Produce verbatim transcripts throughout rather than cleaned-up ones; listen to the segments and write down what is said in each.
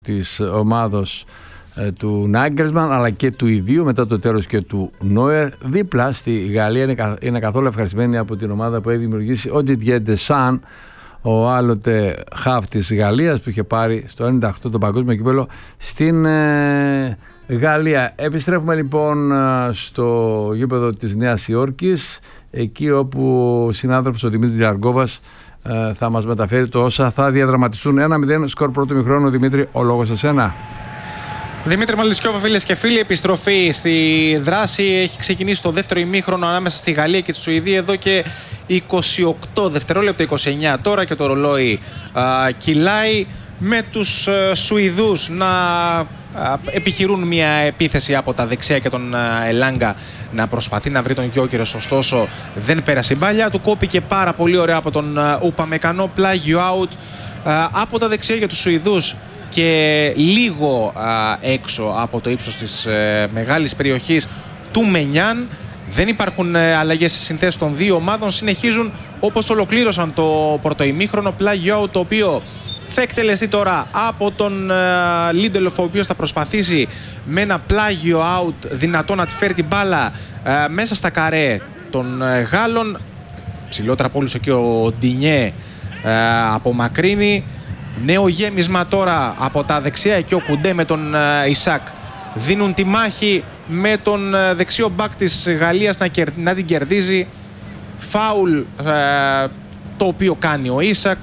της ομάδος ε, του Νάγκερσμαν αλλά και του ιδίου μετά το τέλος και του Νόερ. Δίπλα στη Γαλλία είναι, είναι καθόλου ευχαριστημένη από την ομάδα που έχει δημιουργήσει ο Didier Deschamps, ο άλλοτε χαφ της Γαλλίας που είχε πάρει στο ενενήντα οκτώ το παγκόσμιο κύπελλο στην ε, Γαλλία. Επιστρέφουμε λοιπόν στο γήπεδο της Νέας Υόρκης, εκεί όπου ο συνάδελφος ο Δημήτρης Λιαργόβας ε, θα μας μεταφέρει το όσα θα διαδραματιστούν. Ένα μηδέν σκορ πρώτο ημιχρόνο. Δημήτρη, ο λόγος σε σένα. Δημήτρη Μαλισιόβα, φίλες και φίλοι, επιστροφή στη δράση. Έχει ξεκινήσει το δεύτερο ημίχρονο ανάμεσα στη Γαλλία και τη Σουηδία εδώ και είκοσι οκτώ δευτερόλεπτα, είκοσι εννιά τώρα, και το ρολόι α, κυλάει, με τους α, Σουηδούς να α, επιχειρούν μια επίθεση από τα δεξιά και τον α, Ελάγκα να προσπαθεί να βρει τον Γιόκερος, ωστόσο δεν πέρασε η μπάλια. Του κόπηκε πάρα πολύ ωραία από τον Ουπαμεκανό, πλάγιο out α, από τα δεξιά για τους Σουηδούς και λίγο α, έξω από το ύψος της ε, μεγάλης περιοχής του Μενιάν. Δεν υπάρχουν ε, αλλαγές στις συνθέσεις των δύο ομάδων. Συνεχίζουν όπως ολοκλήρωσαν το πρωτοημίχρονο. Πλάγιο out το οποίο θα εκτελεστεί τώρα από τον ε, Λίντελοφ, ο οποίος θα προσπαθήσει με ένα πλάγιο out δυνατό να τη φέρει την μπάλα ε, μέσα στα καρέ των ε, Γάλλων. Ψηλότερα από όλους εκεί ο Ντινιέ ε, απομακρύνει. Νέο γέμισμα τώρα από τα δεξιά, εκεί ο Κουντέ με τον uh, Ισακ δίνουν τη μάχη με τον uh, δεξιό μπακ της Γαλλίας να, κερ, να την κερδίζει. Φάουλ uh, το οποίο κάνει ο Ισακ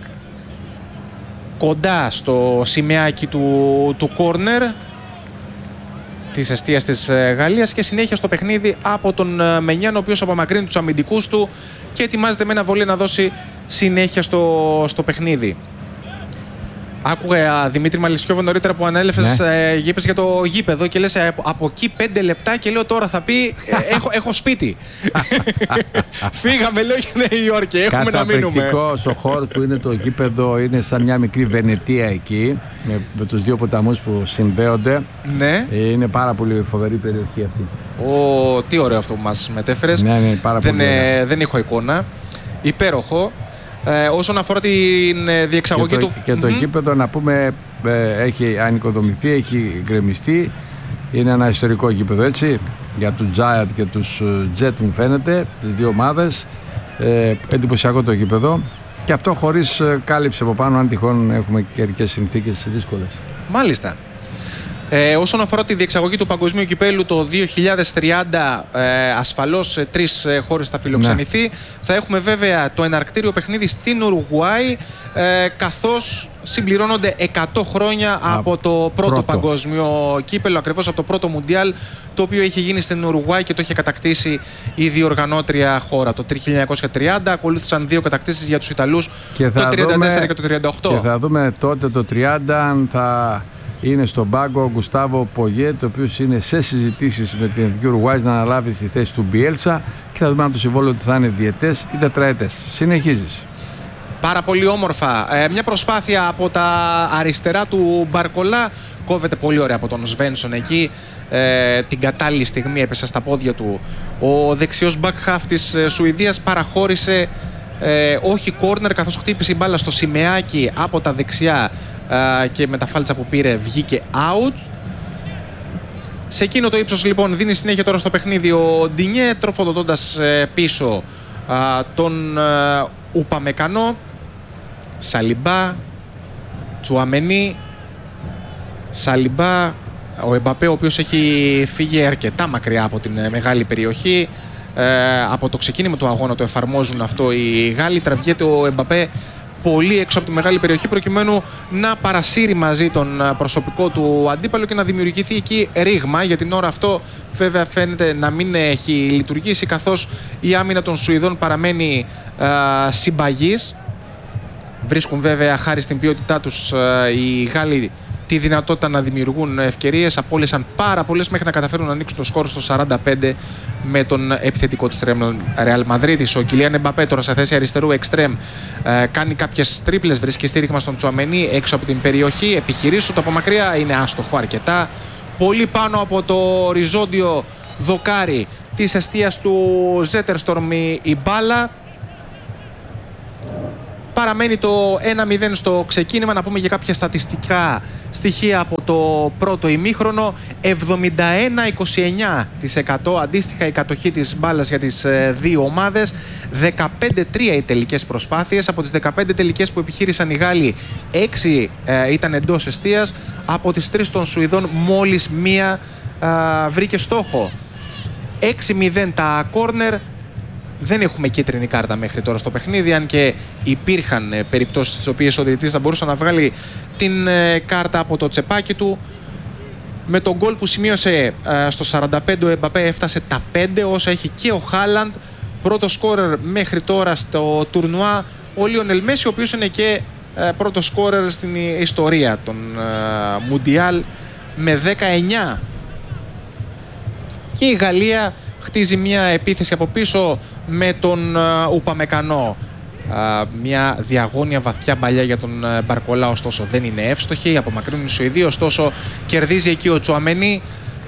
κοντά στο σημαίακι του, του κόρνερ της εστίας της uh, Γαλλίας, και συνέχεια στο παιχνίδι από τον uh, Μενιάν, ο οποίος απομακρύνει τους αμυντικούς του και ετοιμάζεται με ένα βολέ να δώσει συνέχεια στο, στο παιχνίδι. Άκουγα, Δημήτρη Μαλισιόβο, νωρίτερα που ανέλεφες, ναι. ε, είπες για το γήπεδο και λες ε, από εκεί πέντε λεπτά, και λέω τώρα θα πει ε, έχω, έχω σπίτι. Φύγαμε, λέω, για Νέα Υόρκη, έχουμε να μείνουμε. Καταπληκτικός ο χώρος που είναι το γήπεδο, είναι σαν μια μικρή Βενετία εκεί, με, με τους δύο ποταμούς που συνδέονται. Ναι. Είναι πάρα πολύ φοβερή περιοχή αυτή. Ο, τι ωραίο αυτό που μας μετέφερες. Ναι, ναι, πάρα δεν, πολύ ε, δεν έχω εικόνα. Υπέροχο. Ε, όσον αφορά την ε, διεξαγωγή και το, του... Και το mm-hmm. γήπεδο, να πούμε, ε, έχει ανοικοδομηθεί, έχει γκρεμιστεί. Είναι ένα ιστορικό γήπεδο, έτσι, για τους Giant και τους Jet, μου φαίνεται, τις δύο ομάδες. Ε, εντυπωσιακό το γήπεδο. Και αυτό χωρίς ε, κάλυψη από πάνω, αν τυχόν έχουμε καιρικές συνθήκες δύσκολες. Μάλιστα. Ε, όσον αφορά τη διεξαγωγή του Παγκοσμίου Κυπέλλου το δύο χιλιάδες τριάντα, ε, ασφαλώς σε τρεις ε, χώρες θα φιλοξενηθεί. Ναι. Θα έχουμε βέβαια το εναρκτήριο παιχνίδι στην Ουρουγουάη, ε, καθώς συμπληρώνονται εκατό χρόνια Α, από το πρώτο, πρώτο Παγκοσμίο Κύπελλο, ακριβώς από το πρώτο Μουντιάλ, το οποίο είχε γίνει στην Ουρουγουάη και το είχε κατακτήσει η διοργανώτρια χώρα το χίλια εννιακόσια τριάντα. Ακολούθησαν δύο κατακτήσεις για τους Ιταλούς, το τριάντα τέσσερα και το τριάντα οκτώ. Και θα δούμε τότε το τριάντα αν θα είναι στον πάγκο ο Γκουστάβο Πογέ, το οποίο είναι σε συζητήσεις με την Εθνική Ουρουγουάης να αναλάβει στη θέση του Μπιέλσα, και θα δούμε αν το συμβόλαιο του θα είναι διετές ή τετραετές. Συνεχίζεις. Πάρα πολύ όμορφα. Ε, μια προσπάθεια από τα αριστερά του Μπαρκολά. Κόβεται πολύ ωραία από τον Σβένσον εκεί. Ε, την κατάλληλη στιγμή έπεσε στα πόδια του ο δεξιός back half της Σουηδίας. Παραχώρησε ε, όχι κόρνερ, καθώς χτύπησε η μπάλα στο σημαίακι από τα δεξιά ε, και με τα φάλτσα που πήρε βγήκε out. Σε εκείνο το ύψος λοιπόν δίνει συνέχεια τώρα στο παιχνίδι ο Ντινιέ, τροφοδοτώντας ε, πίσω ε, τον ε, Ουπαμεκανό. Σαλιμπά, Τσουαμενί, Σαλιμπά, ο Εμπαπέ, ο οποίος έχει φύγει αρκετά μακριά από την μεγάλη περιοχή. Ε, από το ξεκίνημα του αγώνα το εφαρμόζουν αυτό οι Γάλλοι. Τραβιέται ο Εμπαπέ πολύ έξω από τη μεγάλη περιοχή, προκειμένου να παρασύρει μαζί τον προσωπικό του αντίπαλο και να δημιουργηθεί εκεί ρήγμα. Για την ώρα αυτό βέβαια φαίνεται να μην έχει λειτουργήσει, καθώς η άμυνα των Σουηδών παραμένει ε, συμπαγής. Βρίσκουν βέβαια, χάρη στην ποιότητά τους, οι Γάλλοι τη δυνατότητα να δημιουργούν ευκαιρίες. Απόλυσαν πάρα πολλές μέχρι να καταφέρουν να ανοίξουν το σκορ στο σαράντα πέντε με τον επιθετικό της Ρεάλ Μαδρίτης. Ο Κιλιάν Εμπαπέ τώρα σε θέση αριστερού εξτρέμ κάνει κάποιες τρίπλες, βρίσκει στήριγμα στον Τσουαμενί έξω από την περιοχή. Επιχειρήσου το από μακριά είναι άστοχο αρκετά. Πολύ πάνω από το οριζόντιο δοκάρι της εστίας του Ζέτερστορμ η μπάλα. Παραμένει το ένα μηδέν στο ξεκίνημα. Να πούμε για κάποια στατιστικά στοιχεία από το πρώτο ημίχρονο. εβδομήντα ένα είκοσι εννέα τοις εκατό αντίστοιχα η κατοχή της μπάλας για τις δύο ομάδες. δεκαπέντε τρία οι τελικές προσπάθειες. Από τις δεκαπέντε τελικές που επιχείρησαν οι Γάλλοι, έξι ε, ήταν εντός εστίας. Από τις τρεις των Σουηδών μόλις μία ε, βρήκε στόχο. έξι μηδέν τα κόρνερ. Δεν έχουμε κίτρινη κάρτα μέχρι τώρα στο παιχνίδι, αν και υπήρχαν ε, περιπτώσεις στις οποίες ο διαιτητής θα μπορούσε να βγάλει την ε, κάρτα από το τσεπάκι του. Με τον γκολ που σημείωσε ε, στο σαράντα πέντε ο Εμπαπέ έφτασε τα πέντε, όσα έχει και ο Χάλαντ. Πρώτο σκόρερ μέχρι τώρα στο τουρνουά ο Λιονέλ Μέση, ο οποίος είναι και ε, πρώτο σκόρερ στην ιστορία των ε, Μουντιάλ με δεκαεννιά. Και η Γαλλία χτίζει μια επίθεση από πίσω με τον uh, Ουπαμεκανό. Uh, μια διαγώνια βαθιά παλιά για τον uh, Μπαρκολά, ωστόσο δεν είναι εύστοχη. Απομακρύνουν οι Σουηδοί, ωστόσο κερδίζει εκεί ο Τσουαμενί.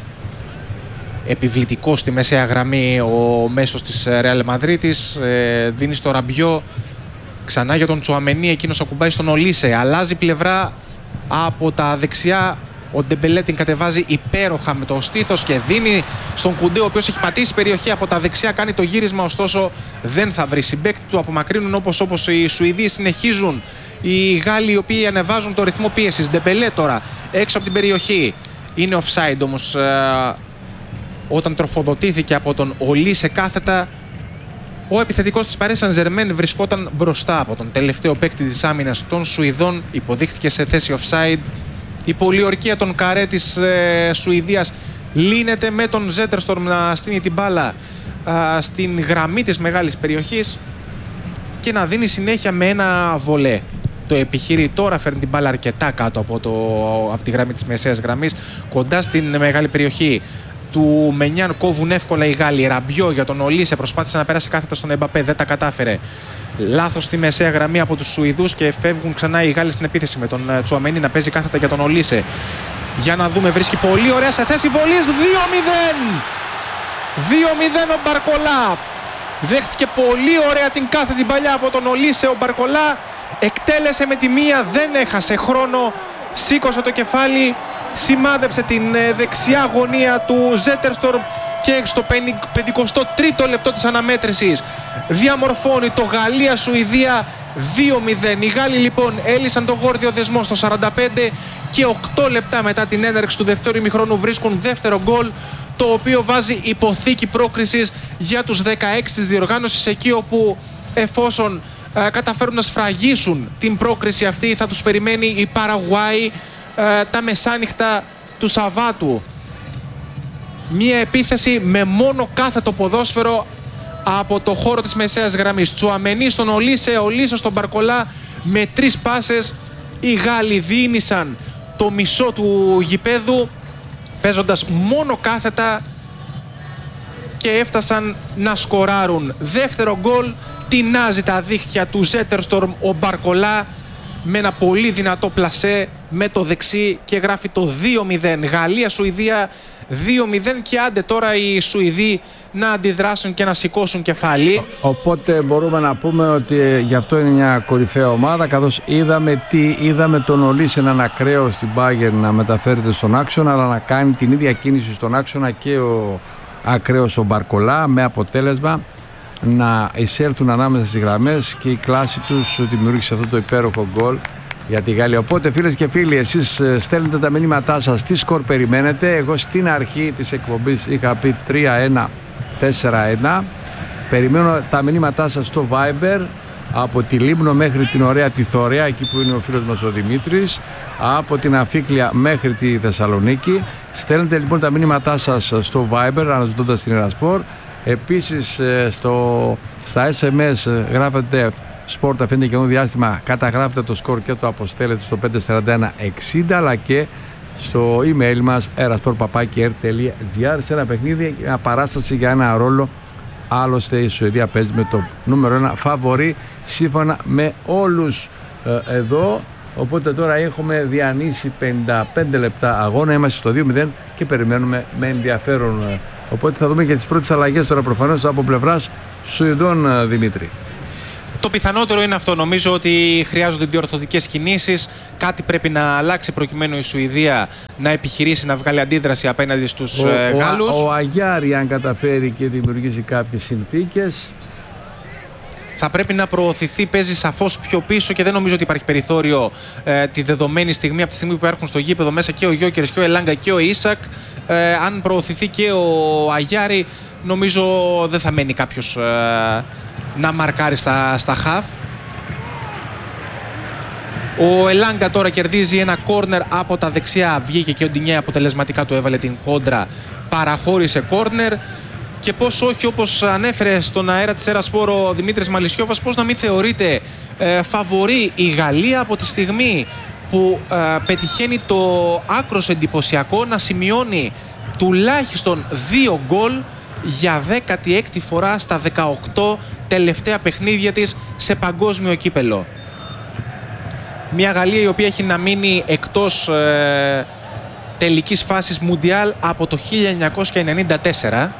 Επιβλητικό στη μεσαία γραμμή ο μέσος της Ρεάλ Μαδρίτης. Ε, δίνει στο Ραμπιό. Ξανά για τον Τσουαμενί, εκείνος ακουμπάει στον Ολίσε. Αλλάζει πλευρά από τα δεξιά. Ο Ντεμπελέ την κατεβάζει υπέροχα με το στήθος και δίνει στον Κουντέ, ο οποίος έχει πατήσει περιοχή από τα δεξιά, κάνει το γύρισμα, ωστόσο δεν θα βρει συμπαίκτη του. Απομακρύνουν όπως, όπως οι Σουηδοί, συνεχίζουν οι Γάλλοι, οι οποίοι ανεβάζουν το ρυθμό πίεσης. Ντεμπελέ τώρα έξω από την περιοχή. Είναι offside όμως ε, όταν τροφοδοτήθηκε από τον Ολίσε κάθετα. Ο επιθετικός της Paris Saint-Germain βρισκόταν μπροστά από τον τελευταίο παίκτη της άμυνας των Σουηδών. Υποδείχθηκε σε θέση offside. Η πολιορκία των καρέ της ε, Σουηδίας λύνεται με τον Ζέτερστορμ να στείνει την μπάλα ε, στην γραμμή της μεγάλης περιοχής και να δίνει συνέχεια με ένα βολέ. Το επιχείρει τώρα, φέρνει την μπάλα αρκετά κάτω από, το, από τη γραμμή της μεσαίας γραμμής, κοντά στην μεγάλη περιοχή. Του Μενιάν κόβουν εύκολα οι Γάλλοι. Ραμπιό για τον Ολίσε, προσπάθησε να περάσει κάθετα στον Εμπαπέ, δεν τα κατάφερε. Λάθος στη μεσαία γραμμή από τους Σουηδούς και φεύγουν ξανά οι Γάλλοι στην επίθεση με τον Τσουαμενί να παίζει κάθετα για τον Ολίσε. Για να δούμε, βρίσκει πολύ ωραία σε θέση βολής. δύο μηδέν! δύο μηδέν ο Μπαρκολά. Δέχτηκε πολύ ωραία την κάθετη παλιά από τον Ολίσε ο Μπαρκολά. Εκτέλεσε με τη μία, δεν έχασε χρόνο. Σήκωσε το κεφάλι, σημάδεψε την δεξιά γωνία του Ζέτερστορμ και στο πενηκοστό τρίτο λεπτό της αναμέτρησης διαμορφώνει το Γαλλία-Σουηδία δύο μηδέν. Οι Γάλλοι λοιπόν έλυσαν τον γόρδιο δεσμό στο σαράντα πέντε και οκτώ λεπτά μετά την έναρξη του δεύτερου ημιχρόνου βρίσκουν δεύτερο γκολ, το οποίο βάζει υποθήκη πρόκρισης για τους δεκαέξι της διοργάνωσης, εκεί όπου εφόσον ε, καταφέρουν να σφραγίσουν την πρόκριση αυτή θα τους περιμένει η Παραγουάη ε, τα μεσάνυχτα του Σαββάτου. Μία επίθεση με μόνο κάθετο ποδόσφαιρο από το χώρο της μεσαίας γραμμής. Τσουαμενί στον Ολίσε, Ολίσε στον Μπαρκολά. Με τρεις πάσες οι Γάλλοι διήνυσαν το μισό του γηπέδου παίζοντας μόνο κάθετα και έφτασαν να σκοράρουν. Δεύτερο γκολ, τεινάζει τα δίχτυα του Ζέτερστορμ ο Μπαρκολά με ένα πολύ δυνατό πλασέ με το δεξί και γράφει το δύο μηδέν. Γαλλία-Σουηδία δύο μηδέν και άντε τώρα οι Σουηδοί να αντιδράσουν και να σηκώσουν κεφάλι. Οπότε μπορούμε να πούμε ότι γι' αυτό είναι μια κορυφαία ομάδα, καθώς είδαμε τι, είδαμε τον Ολίσε έναν ακραίο στην Bayern να μεταφέρεται στον άξονα, αλλά να κάνει την ίδια κίνηση στον άξονα και ο ακραίος ο Μπαρκολά, με αποτέλεσμα να εισέλθουν ανάμεσα στις γραμμές και η κλάση τους δημιούργησε αυτό το υπέροχο γκολ για τη Γαλλία. Οπότε φίλες και φίλοι, εσείς στέλνετε τα μηνύματά σας, τι σκορ περιμένετε. Εγώ στην αρχή της εκπομπής είχα πει τρία ένα τέσσερα ένα. Περιμένω τα μηνύματά σας στο Viber από τη Λίμνο μέχρι την ωραία τη Θωρέα, εκεί που είναι ο φίλος μας ο Δημήτρης, από την Αφίκλεια μέχρι τη Θεσσαλονίκη. Στέλνετε λοιπόν τα μηνύματά σας στο Viber αναζητώντας την Ερασπορ. Επίσης στο, στα ες εμ ες γράφετε Sport, αφήνετε καινούργιο διάστημα, καταγράφετε το σκορ και το αποστέλλετε στο πέντε τέσσερα ένα εξήντα, αλλά και στο email μας erasport παπάκι ερ τελεία τζι άρ. Σε ένα παιχνίδι, μια παράσταση για ένα ρόλο. Άλλωστε η Σουηδία παίζει με το νούμερο ένα φαβορί σύμφωνα με όλους ε, εδώ. Οπότε τώρα έχουμε διανύσει πενήντα πέντε λεπτά αγώνα, είμαστε στο δύο μηδέν και περιμένουμε με ενδιαφέρον. Οπότε θα δούμε και τις πρώτες αλλαγές τώρα προφανώς από πλευράς Σουηδών, Δημήτρη. Το πιθανότερο είναι αυτό. Νομίζω ότι χρειάζονται διορθωτικές κινήσεις. Κάτι πρέπει να αλλάξει προκειμένου η Σουηδία να επιχειρήσει να βγάλει αντίδραση απέναντι στους ο, ε, Γάλλους. Ο, ο Αγιάρη, αν καταφέρει και δημιουργήσει κάποιες συνθήκες, θα πρέπει να προωθηθεί, παίζει σαφώς πιο πίσω και δεν νομίζω ότι υπάρχει περιθώριο ε, τη δεδομένη στιγμή, από τη στιγμή που υπάρχουν στο γήπεδο μέσα και ο Γιόκερς και ο Ελάγκα και ο Ίσακ. Ε, αν προωθηθεί και ο Αγιάρη, νομίζω δεν θα μένει κάποιος ε, να μαρκάρει στα, στα χαφ. Ο Ελάγκα τώρα κερδίζει ένα κόρνερ από τα δεξιά, βγήκε και ο Ντινιέ αποτελεσματικά του έβαλε την κόντρα, παραχώρησε κόρνερ. Και πώς όχι, όπως ανέφερε στον αέρα της Έρα-Σπορ ο Δημήτρης Μαλισιόβας, πώς να μην θεωρείται ε, φαβορή η Γαλλία από τη στιγμή που ε, πετυχαίνει το άκρος εντυπωσιακό να σημειώνει τουλάχιστον δύο γκολ για δέκατη έκτη φορά στα δεκαοκτώ τελευταία παιχνίδια της σε παγκόσμιο κύπελο. Μια Γαλλία η οποία έχει να μείνει εκτός ε, τελικής φάσης Μουντιάλ από το χίλια εννιακόσια ενενήντα τέσσερα.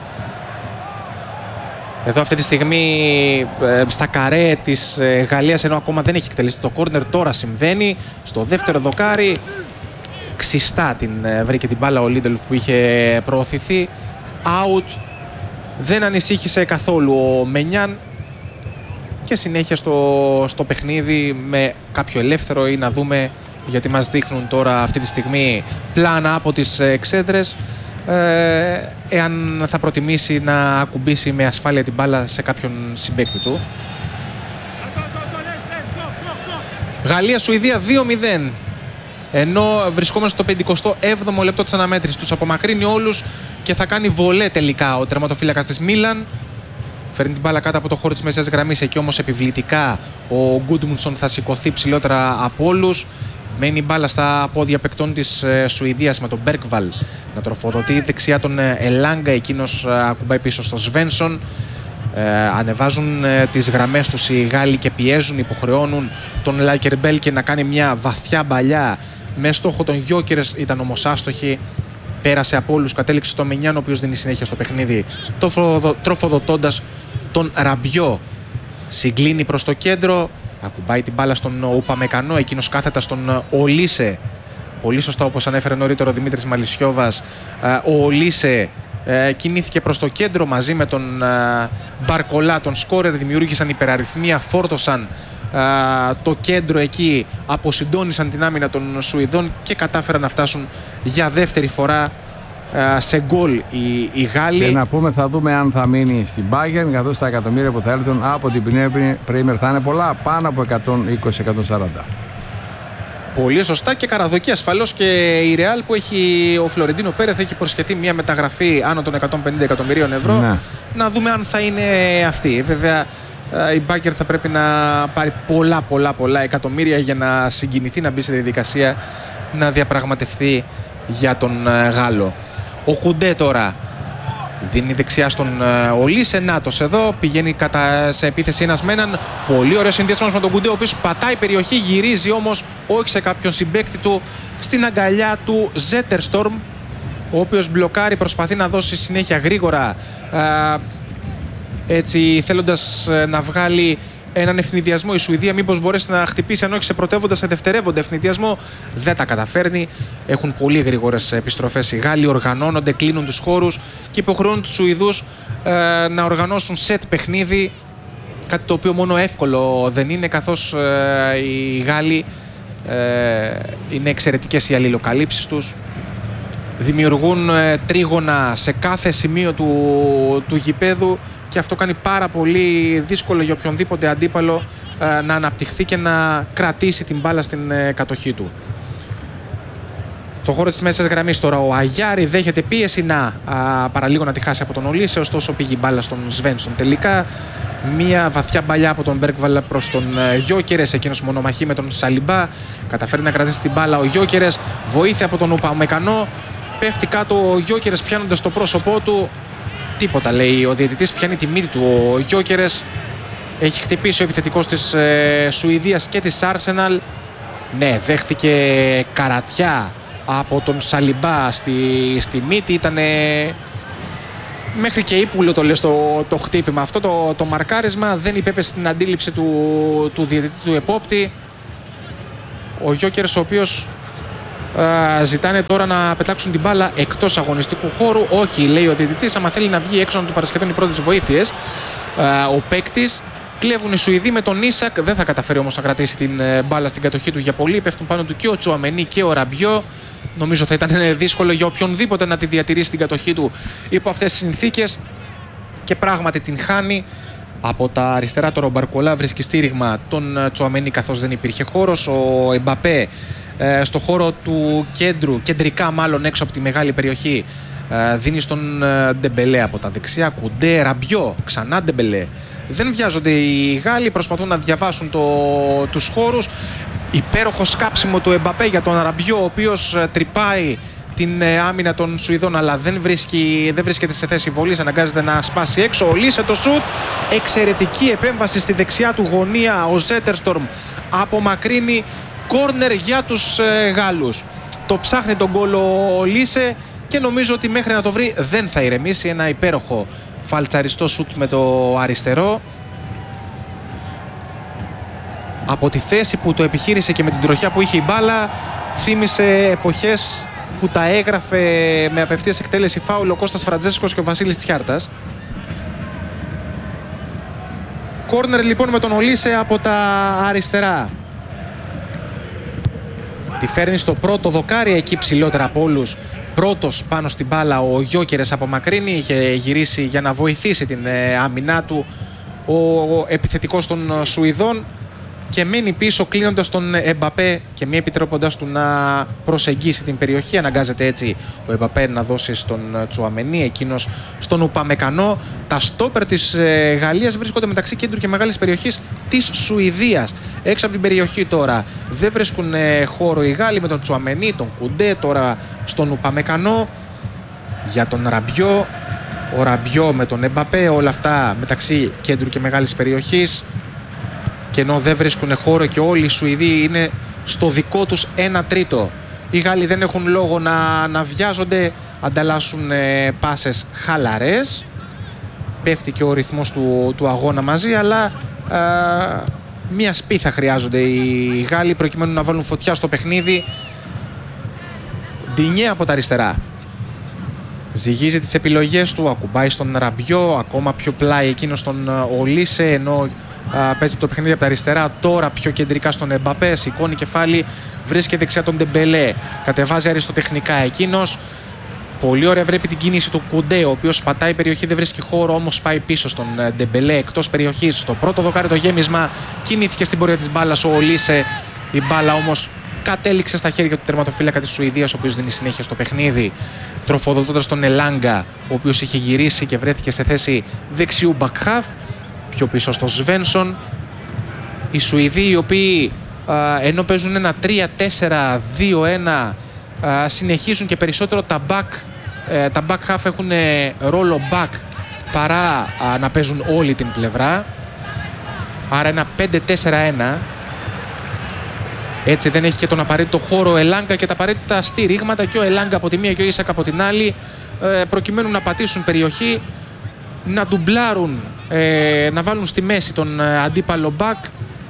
Εδώ αυτή τη στιγμή ε, στα καρέ της ε, Γαλλίας, ενώ ακόμα δεν έχει εκτελέσει το κόρνερ, τώρα συμβαίνει. Στο δεύτερο δοκάρι ξιστά την ε, βρήκε την μπάλα ο Λίντελφ που είχε προωθηθεί. Out. Δεν ανησύχησε καθόλου ο Μενιάν και συνέχεια στο, στο παιχνίδι με κάποιο ελεύθερο, ή να δούμε, γιατί μας δείχνουν τώρα αυτή τη στιγμή πλάνα από τις εξέδρες, ε, εάν θα προτιμήσει να ακουμπήσει με ασφάλεια την μπάλα σε κάποιον συμπαίκτη του. Γαλλία-Σουηδία δύο μηδέν. Ενώ βρισκόμαστε στο πενηκοστό έβδομο λεπτό της αναμέτρησης. Τους απομακρύνει όλους και θα κάνει βολέ τελικά ο τερματοφύλακας της Μίλαν. Φέρνει την μπάλα κάτω από το χώρο της μεσαίας γραμμής. Εκεί όμως επιβλητικά ο Γκούντμουντσον θα σηκωθεί ψηλότερα από όλους. Μένει η μπάλα στα πόδια παικτών της Σουηδίας με τον Μπέρκβαλ να τροφοδοτεί δεξιά τον Ελάγκα. Εκείνος ακουμπάει πίσω στο Σβένσον. Ε, ανεβάζουν ε, τις γραμμές τους οι Γάλλοι και πιέζουν, υποχρεώνουν τον Λάκερμπέλκε να κάνει μια βαθιά μπαλιά με στόχο τον Γιόκερς, ήταν όμως άστοχη. Πέρασε από όλους, κατέληξε στο Μενιάν, ο οποίος δίνει συνέχεια στο παιχνίδι, τροφοδοτώντας τον Ραμπιό. Συγκλίνει προς το κέντρο, ακουμπάει την μπάλα στον Ουπαμεκανό, εκείνος κάθετα στον Ολίσε. Πολύ σωστά, όπως ανέφερε νωρίτερα ο Δημήτρης Μαλισιόβας, ο Ολίσε ε, κινήθηκε προς το κέντρο μαζί με τον ε, Μπαρκολά, τον σκόρερ, δημιούργησαν υπεραριθμία, φόρτωσαν ε, το κέντρο εκεί, αποσυντόνισαν την άμυνα των Σουηδών και κατάφεραν να φτάσουν για δεύτερη φορά ε, σε γκολ οι, οι Γάλλοι. Και να πούμε, θα δούμε αν θα μείνει στην Bayern, καθώς τα εκατομμύρια που θα έλθουν από την Premier θα είναι πολλά, πάνω από εκατόν είκοσι με εκατόν σαράντα. Πολύ σωστά, και καραδοκεί ασφαλώς και η Ρεάλ, που έχει, ο Φλωρεντίνο Πέρεθ έχει προσχεθεί μια μεταγραφή άνω των εκατόν πενήντα εκατομμυρίων ευρώ. Ναι. Να δούμε αν θα είναι αυτή. Βέβαια η Bayern θα πρέπει να πάρει πολλά πολλά πολλά εκατομμύρια για να συγκινηθεί, να μπει σε διαδικασία να διαπραγματευτεί για τον Γάλλο. Ο Κουντέ τώρα δίνει δεξιά στον Ολίσε, νάτος εδώ, πηγαίνει κατά σε επίθεση ένας με έναν. Πολύ ωραίο συνδυασμός με τον Κουντέ, ο οποίος πατάει περιοχή, γυρίζει όμως όχι σε κάποιον συμπαίκτη του, στην αγκαλιά του Ζέτερστορμ, ο οποίος μπλοκάρει, προσπαθεί να δώσει συνέχεια γρήγορα, έτσι θέλοντας να βγάλει έναν ευνηδιασμό η Σουηδία, μήπως μπορέσει να χτυπήσει, αν όχι σε πρωτεύοντα, σε δευτερεύοντα ευνηδιασμό. Δεν τα καταφέρνει. Έχουν πολύ γρήγορες επιστροφές οι Γάλλοι, οργανώνονται, κλείνουν τους χώρους και υποχρεώνουν τους Σουηδούς ε, να οργανώσουν σετ παιχνίδι. Κάτι το οποίο μόνο εύκολο δεν είναι, καθώς ε, οι Γάλλοι ε, είναι εξαιρετικές οι αλληλοκαλύψεις τους. Δημιουργούν ε, τρίγωνα σε κάθε σημείο του, του γηπέδου. Και αυτό κάνει πάρα πολύ δύσκολο για οποιονδήποτε αντίπαλο ε, να αναπτυχθεί και να κρατήσει την μπάλα στην ε, κατοχή του. Το χώρο της μέσας γραμμής τώρα ο Αγιάρη δέχεται πίεση να α, παραλίγο να τη χάσει από τον Ολίσε, ωστόσο πήγε η μπάλα στον Σβένσον τελικά. Μία βαθιά μπαλιά από τον Μπέρκβαλ προς τον ε, Γιόκερες, εκείνος μονομαχεί με τον Σαλιμπά. Καταφέρει να κρατήσει την μπάλα ο Γιόκερες, βοήθεια από τον Ουπαμεκανό. Πέφτει κάτω ο Γιόκερες πιάνοντας το πρόσωπό του. Τίποτα, λέει ο διαιτητής, πιάνει τη μύτη του ο Γιόκερες. Έχει χτυπήσει ο επιθετικός της ε, Σουηδίας και της Arsenal. Ναι, δέχθηκε καρατιά από τον Σαλιμπά στη, στη μύτη. Ήτανε Μέχρι και ύπουλο το λες το, το χτύπημα αυτό, το, το μαρκάρισμα. Δεν υπέπεσε στην αντίληψη του, του διαιτητή, του επόπτη. Ο Γιόκερς, ο οποίος α, ζητάνε τώρα να πετάξουν την μπάλα εκτός αγωνιστικού χώρου. Όχι, λέει ο διαιτητής, άμα θέλει να βγει έξω να του παρασχεθούν οι πρώτες βοήθειες. Α, ο παίκτης. Κλέβουν οι Σουηδοί με τον Ίσακ. Δεν θα καταφέρει όμως να κρατήσει την μπάλα στην κατοχή του για πολύ. Πέφτουν πάνω του και ο Τσουαμενί και ο Ραμπιό. Νομίζω θα ήταν δύσκολο για οποιονδήποτε να τη διατηρήσει την κατοχή του υπό αυτές τις συνθήκες. Και πράγματι την χάνει. Από τα αριστερά τώρα ο Μπαρκολά βρίσκει στήριγμα τον Τσουαμενί καθώς δεν υπήρχε χώρος. Ο Εμπαπέ ε, στο χώρο του κέντρου, κεντρικά μάλλον έξω από τη μεγάλη περιοχή, ε, δίνει στον ε, Ντεμπελέ από τα δεξιά. Κουντέ, Ραμπιό, ξανά Ντεμπελέ. Δεν βιάζονται οι Γάλλοι, προσπαθούν να διαβάσουν το, τους χώρους. Υπέροχο σκάψιμο του Εμπαπέ για τον Ραμπιό, ο οποίος τρυπάει την άμυνα των Σουηδών, αλλά δεν, βρίσκει, δεν βρίσκεται σε θέση βολής, αναγκάζεται να σπάσει έξω. Ο Λίσε το σουτ, εξαιρετική επέμβαση στη δεξιά του γωνία. Ο Ζέτερστορμ απομακρύνει, κόρνερ για τους ε, Γάλλους. Το ψάχνει τον γκολ ο Λίσε και νομίζω ότι μέχρι να το βρει δεν θα ηρεμήσει. Ένα υπέροχο φαλτσαριστό σουτ με το αριστερό. Από τη θέση που το επιχείρησε και με την τροχιά που είχε η μπάλα, θύμισε εποχές που τα έγραφε με απευθείας εκτέλεση φάουλ ο Κώστας Φραντζέσκος και ο Βασίλης Τσιάρτας. Κόρνερ λοιπόν με τον Ολίσε από τα αριστερά. Τη φέρνει στο πρώτο δοκάρι, εκεί ψηλότερα από όλους. Πρώτος πάνω στην μπάλα ο Γιόκερες απομακρύνει, είχε γυρίσει για να βοηθήσει την άμυνά του ο επιθετικός των Σουηδών και μένει πίσω κλείνοντας τον Εμπαπέ και μη επιτρέποντας του να προσεγγίσει την περιοχή. Αναγκάζεται έτσι ο Εμπαπέ να δώσει στον Τσουαμενί, εκείνος στον Ουπαμεκανό. Τα στόπερ της Γαλλίας βρίσκονται μεταξύ κέντρου και μεγάλης περιοχής της Σουηδίας. Έξω από την περιοχή τώρα δεν βρίσκουν χώρο οι Γάλλοι με τον Τσουαμενί, τον Κουντέ, τώρα στον Ουπαμεκανό. Για τον Ραμπιό, ο Ραμπιό με τον Εμπαπέ, όλα αυτά μεταξύ κέντρου και μεγάλης περιοχής. Και ενώ δεν βρίσκουν χώρο και όλοι οι Σουηδοί είναι στο δικό τους ένα τρίτο. Οι Γάλλοι δεν έχουν λόγο να, να βιάζονται, ανταλλάσσουν ε, πάσες χαλαρές. Πέφτει και ο ρυθμός του, του αγώνα μαζί, αλλά ε, μία σπίθα χρειάζονται οι Γάλλοι προκειμένου να βάλουν φωτιά στο παιχνίδι. Ντινιέ από τα αριστερά. Ζυγίζει τις επιλογές του, ακουμπάει στον Ραμπιό, ακόμα πιο πλάι εκείνο στον Ολίσε, ενώ α, παίζει το παιχνίδι από τα αριστερά, τώρα πιο κεντρικά στον Εμπαπέ, σηκώνει κεφάλι, βρίσκεται δεξιά τον Ντεμπελέ, κατεβάζει αριστοτεχνικά εκείνος. Πολύ ωραία βρέπει την κίνηση του Κουντέ, ο οποίος πατάει περιοχή, δεν βρίσκει χώρο, όμως πάει πίσω στον Ντεμπελέ εκτός περιοχής. Στο πρώτο δοκάρι το γέμισμα, κινήθηκε στην πορεία της μπάλας ο Ολίσε, η μπάλα όμως κατέληξε στα χέρια του τερματοφύλακα της Σουηδίας, ο οποίος δίνει συνέχεια στο παιχνίδι, τροφοδοτώντας τον Ελάγκα, ο οποίος είχε γυρίσει και βρέθηκε σε θέση δεξιού μπακχάφ, πιο πίσω στο Σβένσον. Οι Σουηδοί, οι οποίοι α, ενώ παίζουν ένα τρία τέσσερα δύο ένα, α, συνεχίζουν και περισσότερο τα back, ε, τα back half έχουν ρόλο back παρά α, να παίζουν όλη την πλευρά. Άρα ένα πέντε τέσσερα ένα. Έτσι δεν έχει και τον απαραίτητο χώρο ο Ελάγκα και τα απαραίτητα στηρίγματα, και ο Ελάγκα από τη μία και ο Ίσακ από την άλλη, προκειμένου να πατήσουν περιοχή, να ντουμπλάρουν, να βάλουν στη μέση τον αντίπαλο μπακ,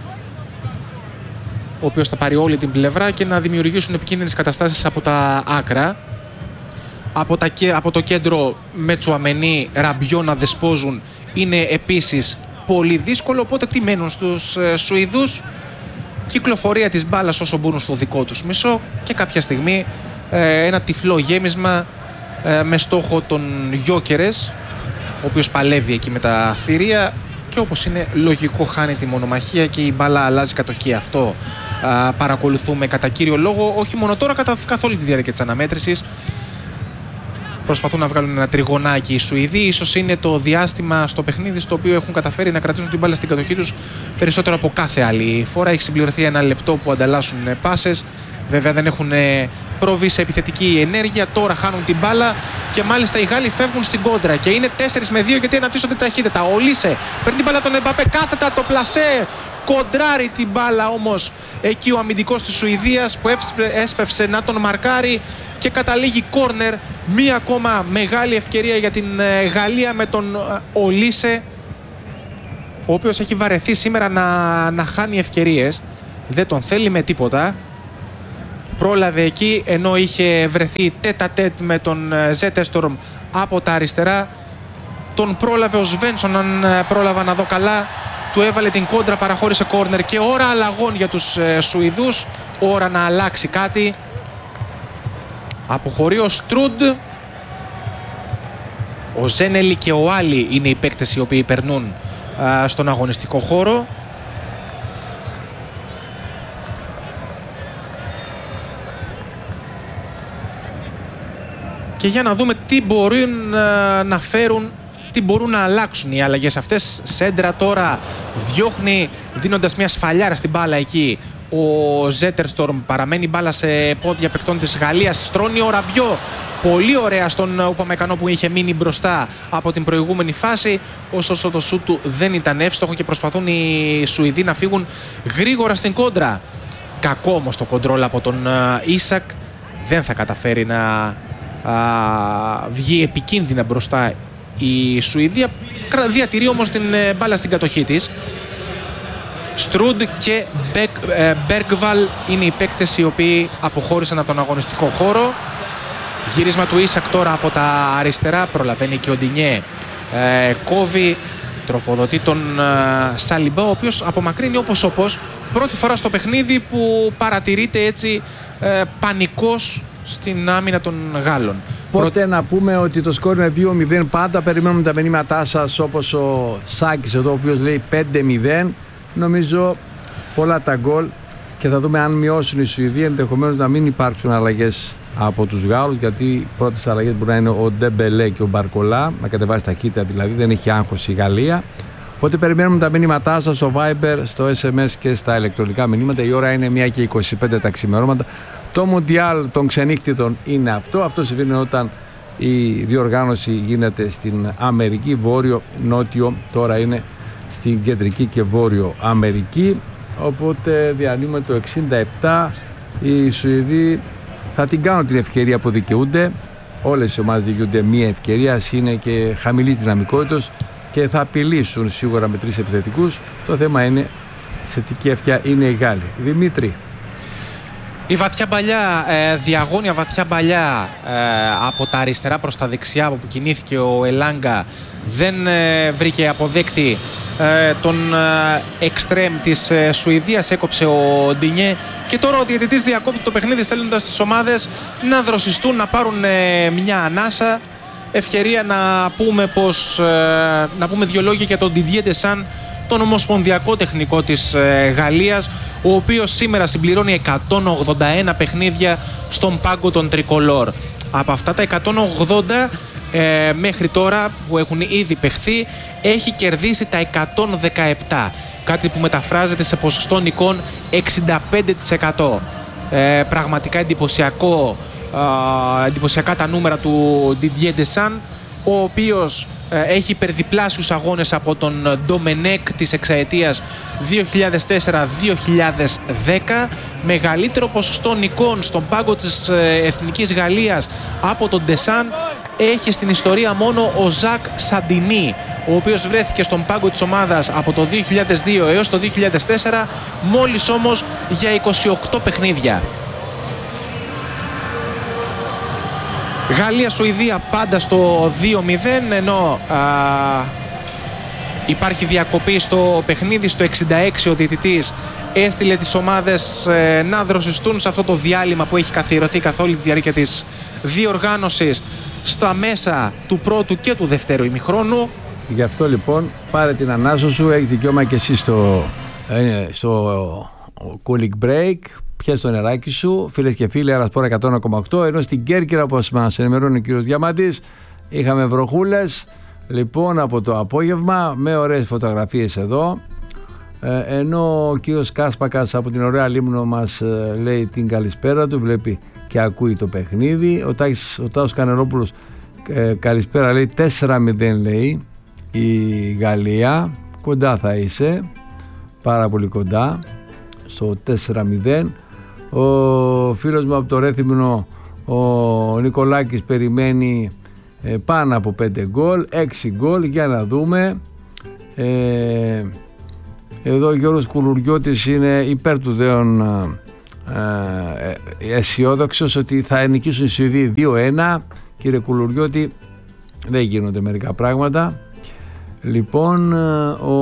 ο οποίος θα πάρει όλη την πλευρά, και να δημιουργήσουν επικίνδυνες καταστάσεις από τα άκρα. Από, τα, από το κέντρο με Τσουαμενί, Ραμπιό να δεσπόζουν είναι επίσης πολύ δύσκολο, οπότε τι μένουν στους Σουηδούς? Κυκλοφορία της μπάλας όσο μπορούν στο δικό τους μισό και κάποια στιγμή ε, ένα τυφλό γέμισμα ε, με στόχο τον Γιόκερες, ο οποίος παλεύει εκεί με τα θηρία και όπως είναι λογικό χάνει τη μονομαχία και η μπάλα αλλάζει κατοχή. Αυτό ε, παρακολουθούμε κατά κύριο λόγο, όχι μόνο τώρα, κατά, καθ' όλη τη διάρκεια της αναμέτρησης. Προσπαθούν να βγάλουν ένα τριγωνάκι οι Σουηδοί. Ίσως είναι το διάστημα στο παιχνίδι στο οποίο έχουν καταφέρει να κρατήσουν την μπάλα στην κατοχή τους περισσότερο από κάθε άλλη φορά. Έχει συμπληρωθεί ένα λεπτό που ανταλλάσσουν πάσες. Βέβαια δεν έχουν προβεί σε επιθετική ενέργεια. Τώρα χάνουν την μπάλα και μάλιστα οι Γάλλοι φεύγουν στην κόντρα. Και είναι τέσσερα με δύο γιατί αναπτύσσονται ταχύτητα. Ο Λίσε παίρνει την μπάλα τον Εμπαπέ, κάθετα το πλασέ. Κοντράρει την μπάλα όμως εκεί ο αμυντικός της Σουηδίας που έσπευσε να τον μαρκάρει και καταλήγει κόρνερ Μία ακόμα μεγάλη ευκαιρία για την Γαλλία με τον Ολίσε, ο οποίος έχει βαρεθεί σήμερα να, να χάνει ευκαιρίες. Δεν τον θέλει με τίποτα. Πρόλαβε εκεί, ενώ είχε βρεθεί τέτα τέτ με τον Ζέτερστορμ από τα αριστερά. Τον πρόλαβε ο Σβένσον, αν πρόλαβα να δω καλά. Του έβαλε την κόντρα, παραχώρησε κόρνερ και ώρα αλλαγών για τους Σουηδούς. Ώρα να αλλάξει κάτι. Αποχωρεί ο Στρούντ. Ο Ζένελη και ο Άλλη είναι οι παίκτες οι οποίοι περνούν α, στον αγωνιστικό χώρο. Και για να δούμε τι μπορούν α, να φέρουν, τι μπορούν να αλλάξουν οι αλλαγές αυτές. Σέντρα τώρα διώχνει δίνοντας μια σφαλιάρα στην μπάλα εκεί. Ο Ζέτερστορμ, παραμένει μπάλα σε πόδια παικτών της Γαλλίας. Στρώνει ο Ραμπιό πολύ ωραία στον Ουπαμεκανό που είχε μείνει μπροστά από την προηγούμενη φάση. Ωστόσο το σούτ του δεν ήταν εύστοχο και προσπαθούν οι Σουηδοί να φύγουν γρήγορα στην κόντρα. Κακό όμως το κοντρόλ από τον Ίσακ. Δεν θα καταφέρει να α, βγει επικίνδυνα μπροστά η Σουηδία. Διατηρεί όμως την μπάλα στην κατοχή της. Στρούντ και Μπέργκβαλ είναι οι παίκτες οι οποίοι αποχώρησαν από τον αγωνιστικό χώρο. Γύρισμα του Ίσακ τώρα από τα αριστερά. Προλαβαίνει και ο Ντινιέ. Ε, κόβει, τροφοδοτεί τον ε, Σαλιμπά, ο οποίος απομακρύνει όπως όπως. Πρώτη φορά στο παιχνίδι που παρατηρείται έτσι ε, πανικός στην άμυνα των Γάλλων. Πότε Πρω... να πούμε ότι το σκόρ είναι δύο μηδέν. Πάντα περιμένουμε τα μηνύματά σας, όπως ο Σάκης εδώ, ο οποίος λέει πέντε μηδέν. Νομίζω πολλά τα γκολ και θα δούμε αν μειώσουν οι Σουηδοί, ενδεχομένως να μην υπάρξουν αλλαγές από τους Γάλλους, γιατί οι πρώτες αλλαγές μπορεί να είναι ο Ντεμπελέ και ο Μπαρκολά, να κατεβάσει ταχύτητα δηλαδή, δεν έχει άγχος η Γαλλία. Οπότε περιμένουμε τα μηνύματά σας στο Viber, στο ες εμ ες και στα ηλεκτρονικά μηνύματα. Η ώρα είναι μία και είκοσι πέντε τα ξημερώματα. Το Μουντιάλ των ξενύχτητων είναι αυτό. Αυτό συμβαίνει όταν η διοργάνωση γίνεται στην Αμερική, βόρειο-νότιο, τώρα είναι στην κεντρική και βόρειο Αμερική. Οπότε διανύουμε το εξήντα επτά. Οι Σουηδοί θα την κάνουν την ευκαιρία που δικαιούνται. Όλες οι ομάδες δικαιούνται μία ευκαιρία, είναι και χαμηλή δυναμικότητα και θα απειλήσουν σίγουρα με τρεις επιθετικούς. Το θέμα είναι σε τι κέφια είναι οι Γάλλοι. Δημήτρη. Η βαθιά παλιά, ε, διαγώνια βαθιά παλιά ε, από τα αριστερά προς τα δεξιά, από που κινήθηκε ο Ελάγκα, δεν ε, βρήκε αποδέκτη ε, τον ε, εξτρέμ της ε, Σουηδίας. Έκοψε ο Ντινιέ και τώρα ο διαιτητής διακόπτει το παιχνίδι, στέλνοντας τις ομάδες να δροσιστούν, να πάρουν ε, μια ανάσα. Ευκαιρία να πούμε, πως, ε, να πούμε δύο λόγια για τον Didier Deschamps, τον ομοσπονδιακό τεχνικό της ε, Γαλλίας, ο οποίος σήμερα συμπληρώνει εκατόν ογδόντα ένα παιχνίδια στον πάγκο των Τρικολόρ. Από αυτά τα εκατόν ογδόντα ε, μέχρι τώρα που έχουν ήδη παιχθεί, έχει κερδίσει τα εκατόν δεκαεπτά, κάτι που μεταφράζεται σε ποσοστό νικών εξήντα πέντε τοις εκατό. Ε, πραγματικά εντυπωσιακό, ε, εντυπωσιακά τα νούμερα του Didier Deschamps, ο οποίος έχει υπερδιπλάσιους αγώνες από τον Ντομενέκ της εξαετίας δύο χιλιάδες τέσσερα δύο χιλιάδες δέκα. Μεγαλύτερο ποσοστό νικών στον πάγκο της Εθνικής Γαλλίας από τον Ντεσάν έχει στην ιστορία μόνο ο Ζακ Σαντινί, ο οποίος βρέθηκε στον πάγκο της ομάδας από το δύο χιλιάδες δύο έως το δύο χιλιάδες τέσσερα, μόλις όμως για είκοσι οκτώ παιχνίδια. Γαλλία-Σουηδία πάντα στο δύο μηδέν, ενώ α, υπάρχει διακοπή στο παιχνίδι. Στο εξήντα έξι ο διαιτητής έστειλε τις ομάδες ε, να δροσιστούν σε αυτό το διάλειμμα που έχει καθιερωθεί καθ' όλη τη διάρκεια της διοργάνωσης στα μέσα του πρώτου και του δευτέρου ημιχρόνου. Γι' αυτό λοιπόν πάρε την ανάσα σου, έχει δικαίωμα και εσύ στο, ε, στο cooling break. Πιες το νεράκι σου, φίλες και φίλοι, Αερασπόρα εκατό ένα κόμμα οκτώ. Ενώ στην Κέρκυρα, όπως μας ενημερώνει ο κύριος Διαμάντης, είχαμε βροχούλες λοιπόν από το απόγευμα με ωραίες φωτογραφίες εδώ. Ε, ενώ ο κύριος Κάσπακας από την ωραία Λίμνο μας ε, λέει την καλησπέρα του, βλέπει και ακούει το παιχνίδι. Ο, Τάκης, ο Τάσος Κανερόπουλος ε, καλησπέρα, λέει τέσσερα μηδέν, λέει η Γαλλία. Κοντά θα είσαι, πάρα πολύ κοντά στο τέσσερα μηδέν. Ο φίλος μου από το Ρέθυμνο, ο Νικολάκης περιμένει ε, πάνω από πέντε γκολ, έξι γκολ, για να δούμε. Ε, εδώ ο Γιώργος Κουλουριώτης είναι υπέρ του δέον ε, ε, αισιόδοξος ότι θα νικήσουν οι Σουηδοί δύο ένα. Κύριε Κουλουριώτη, δεν γίνονται μερικά πράγματα. Λοιπόν, ο,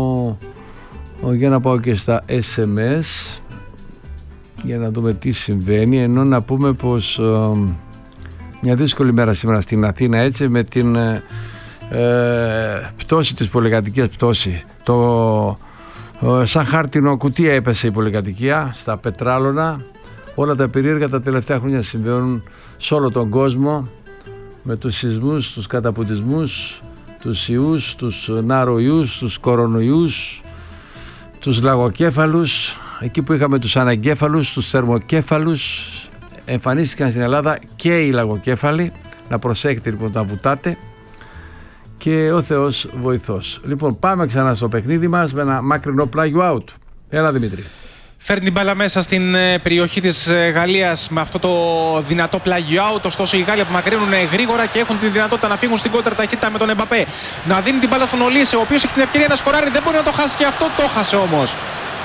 ο, για να πάω και στα ες εμ ες για να δούμε τι συμβαίνει, ενώ να πούμε πως ε, μια δύσκολη μέρα σήμερα στην Αθήνα, έτσι, με την ε, ε, πτώση της πολυκατοικίας, πτώση, το, ε, σαν χάρτινο κουτί έπεσε η πολυκατοικία στα Πετράλωνα. Όλα τα περίεργα τα τελευταία χρόνια συμβαίνουν σε όλο τον κόσμο, με τους σεισμούς, τους καταπουτισμούς, τους ιούς, τους ναροϊούς, τους κορονοϊούς, τους λαγοκέφαλους. Εκεί που είχαμε τους αναγκέφαλους, τους θερμοκέφαλους, εμφανίστηκαν στην Ελλάδα και οι λαγοκέφαλοι. Να προσέχετε λοιπόν να βουτάτε, και ο Θεός βοηθός. Λοιπόν, πάμε ξανά στο παιχνίδι μας με ένα μακρινό πλάγιο out. Έλα Δημήτρη. Φέρνει την μπάλα μέσα στην περιοχή της Γαλλίας με αυτό το δυνατό πλάγιο out. Ωστόσο οι Γάλλοι απομακρύνουν γρήγορα και έχουν τη δυνατότητα να φύγουν στην κόντρα ταχύτητα με τον Εμπαπέ. Να δίνει την μπάλα στον Ολίσε, ο οποίος έχει την ευκαιρία να σκοράρει. Δεν μπορεί να το χάσει, και αυτό το χάσε όμως.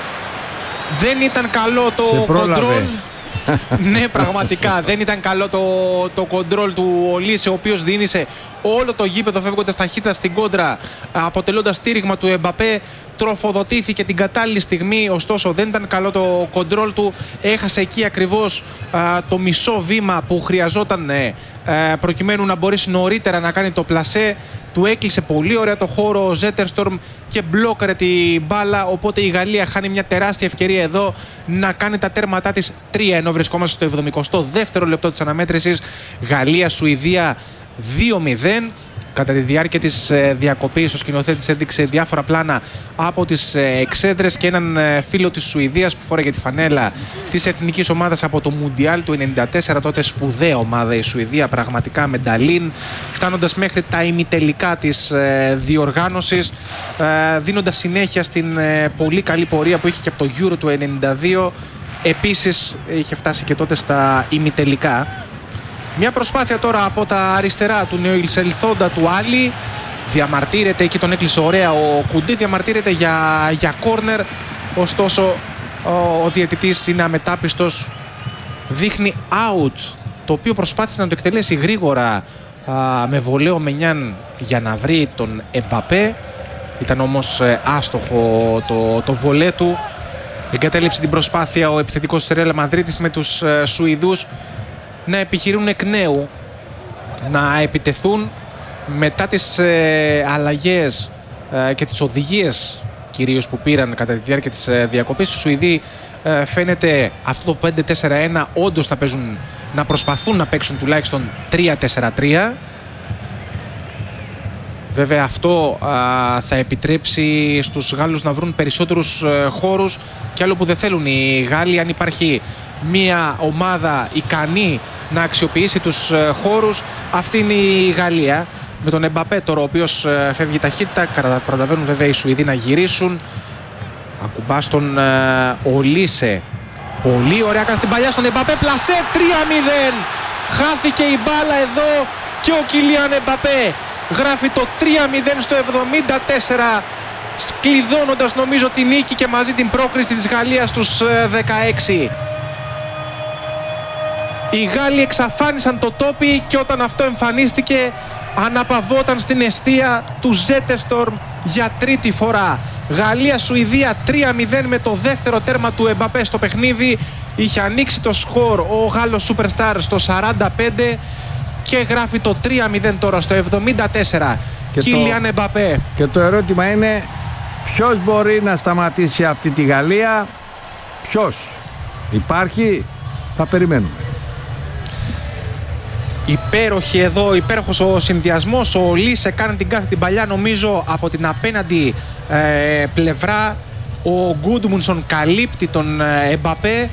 Δεν ήταν καλό το κοντρόλ. Ναι, πραγματικά δεν ήταν καλό το, το κοντρόλ του Ολίσε, ο οποίος διήνυσε όλο το γήπεδο φεύγοντας ταχύτητα στην κόντρα, αποτελώντας στήριγμα του Εμπαπέ. Τροφοδοτήθηκε την κατάλληλη στιγμή, ωστόσο δεν ήταν καλό το κοντρόλ του. Έχασε εκεί ακριβώς α, το μισό βήμα που χρειαζόταν ε, ε, προκειμένου να μπορέσει νωρίτερα να κάνει το πλασέ. Του έκλεισε πολύ ωραία το χώρο ο Ζέτερστορμ και μπλόκαρε την μπάλα. Οπότε η Γαλλία χάνει μια τεράστια ευκαιρία εδώ να κάνει τα τέρματά της τρία, ενώ βρισκόμαστε στο εβδομηκοστό δεύτερο λεπτό της αναμέτρησης. Γαλλία-Σουηδία δύο μηδέν. Κατά τη διάρκεια της διακοπής ο σκηνοθέτης έδειξε διάφορα πλάνα από τις εξέδρες και έναν φίλο της Σουηδίας που φόρεγε τη φανέλα της εθνικής ομάδας από το Μουντιάλ του ενενήντα τέσσερα. Τότε σπουδαία ομάδα η Σουηδία, πραγματικά με νταλίν, φτάνοντας μέχρι τα ημιτελικά της διοργάνωσης, δίνοντας συνέχεια στην πολύ καλή πορεία που είχε και από το Euro του ενενήντα δύο. Επίσης είχε φτάσει και τότε στα ημιτελικά. Μια προσπάθεια τώρα από τα αριστερά του νεοεισελθόντα του Άλλη. Διαμαρτύρεται, εκεί τον έκλεισε ωραία ο Κουντή, διαμαρτύρεται για, για κόρνερ. Ωστόσο ο, ο διαιτητής είναι αμετάπιστος. Δείχνει out, το οποίο προσπάθησε να το εκτελέσει γρήγορα α, με βολέο Μενιάν για να βρει τον Εμπαπέ. Ήταν όμως ε, άστοχο το, το βολέ του. Εγκατέλειψε την προσπάθεια ο επιθετικός της Ρεάλ Μαδρίτης με τους ε, Σουηδούς να επιχειρούν εκ νέου να επιτεθούν μετά τις ε, αλλαγές ε, και τις οδηγίες κυρίως που πήραν κατά τη διάρκεια της ε, διακοπής. Οι Σουηδοί ε, φαίνεται αυτό το πέντε τέσσερα ένα όντως να παίζουν, να προσπαθούν να παίξουν τουλάχιστον τρία τέσσερα τρία. Βέβαια αυτό α, θα επιτρέψει στους Γάλλους να βρουν περισσότερους ε, χώρους, και άλλο που δεν θέλουν οι Γάλλοι. Αν υπάρχει μια ομάδα ικανή να αξιοποιήσει τους ε, χώρους, αυτή είναι η Γαλλία. Με τον Εμπαπέ τώρα, ο οποίος ε, φεύγει ταχύτητα, προλαβαίνουν βέβαια οι Σουηδοί να γυρίσουν. Ακουμπά στον ε, Ολίσε. Πολύ ωραία, κάθε την παλιά στον Εμπαπέ, πλασέ τρία μηδέν. Χάθηκε η μπάλα εδώ και ο Κιλιάν Εμπαπέ γράφει το τρία μηδέν στο εβδομήντα τέσσερα, σκλειδώνοντας νομίζω την νίκη και μαζί την πρόκριση της Γαλλίας στους δεκαέξι. Οι Γάλλοι εξαφάνισαν το τόπι και όταν αυτό εμφανίστηκε αναπαυόταν στην εστία του Ζέτερστορμ για τρίτη φορά. Γαλλία-Σουηδία τρία μηδέν με το δεύτερο τέρμα του Εμπαπέ στο παιχνίδι. Είχε ανοίξει το σκορ ο Γάλλος Σούπερσταρ στο σαράντα πέντε και γράφει το τρία μηδέν τώρα στο εβδομήντα τέσσερα. Κίλιαν Εμπαπέ. Και το ερώτημα είναι ποιος μπορεί να σταματήσει αυτή τη Γαλλία, ποιος υπάρχει, θα περιμένουμε. Υπέροχη εδώ, υπέροχος ο συνδυασμός. Ο Ολίσε κάνει την κάθε την παλιά, νομίζω από την απέναντι ε, πλευρά. Ο Γκούντμουνσον καλύπτει τον ε, Εμπαπέ,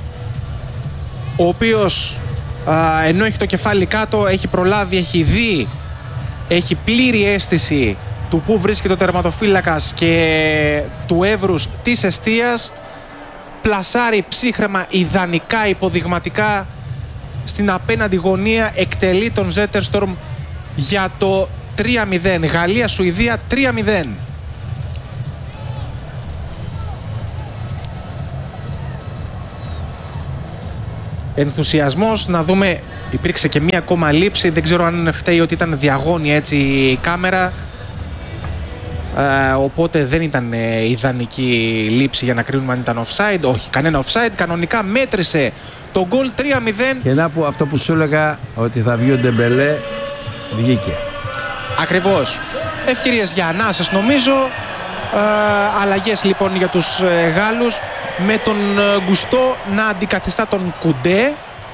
ο οποίος ε, ενώ έχει το κεφάλι κάτω, έχει προλάβει, έχει δει, έχει πλήρη αίσθηση του που βρίσκεται ο τερματοφύλακας και του εύρους της εστίας. Πλασάρει ψύχρεμα, ιδανικά, υποδειγματικά στην απέναντι γωνία, εκτελεί τον Ζέτερστορμ για το τρία μηδέν. Γαλλία-Σουηδία τρία μηδέν. Ενθουσιασμός, να δούμε, υπήρξε και μία ακόμα λήψη, δεν ξέρω αν φταίει ότι ήταν διαγώνια έτσι η κάμερα, ε, οπότε δεν ήταν ε, ιδανική λήψη για να κρίνουμε αν ήταν offside. Όχι, κανένα offside, κανονικά μέτρησε το γκολ τρία μηδέn. Και να που αυτό που σου έλεγα, ότι θα βγει ο Ντεμπελέ, βγήκε. Ακριβώς. Ευκαιρίες για ανάσες νομίζω. Ε, αλλαγές λοιπόν για τους ε, Γάλλους, με τον ε, Γκουστό να αντικαθιστά τον Κουντέ,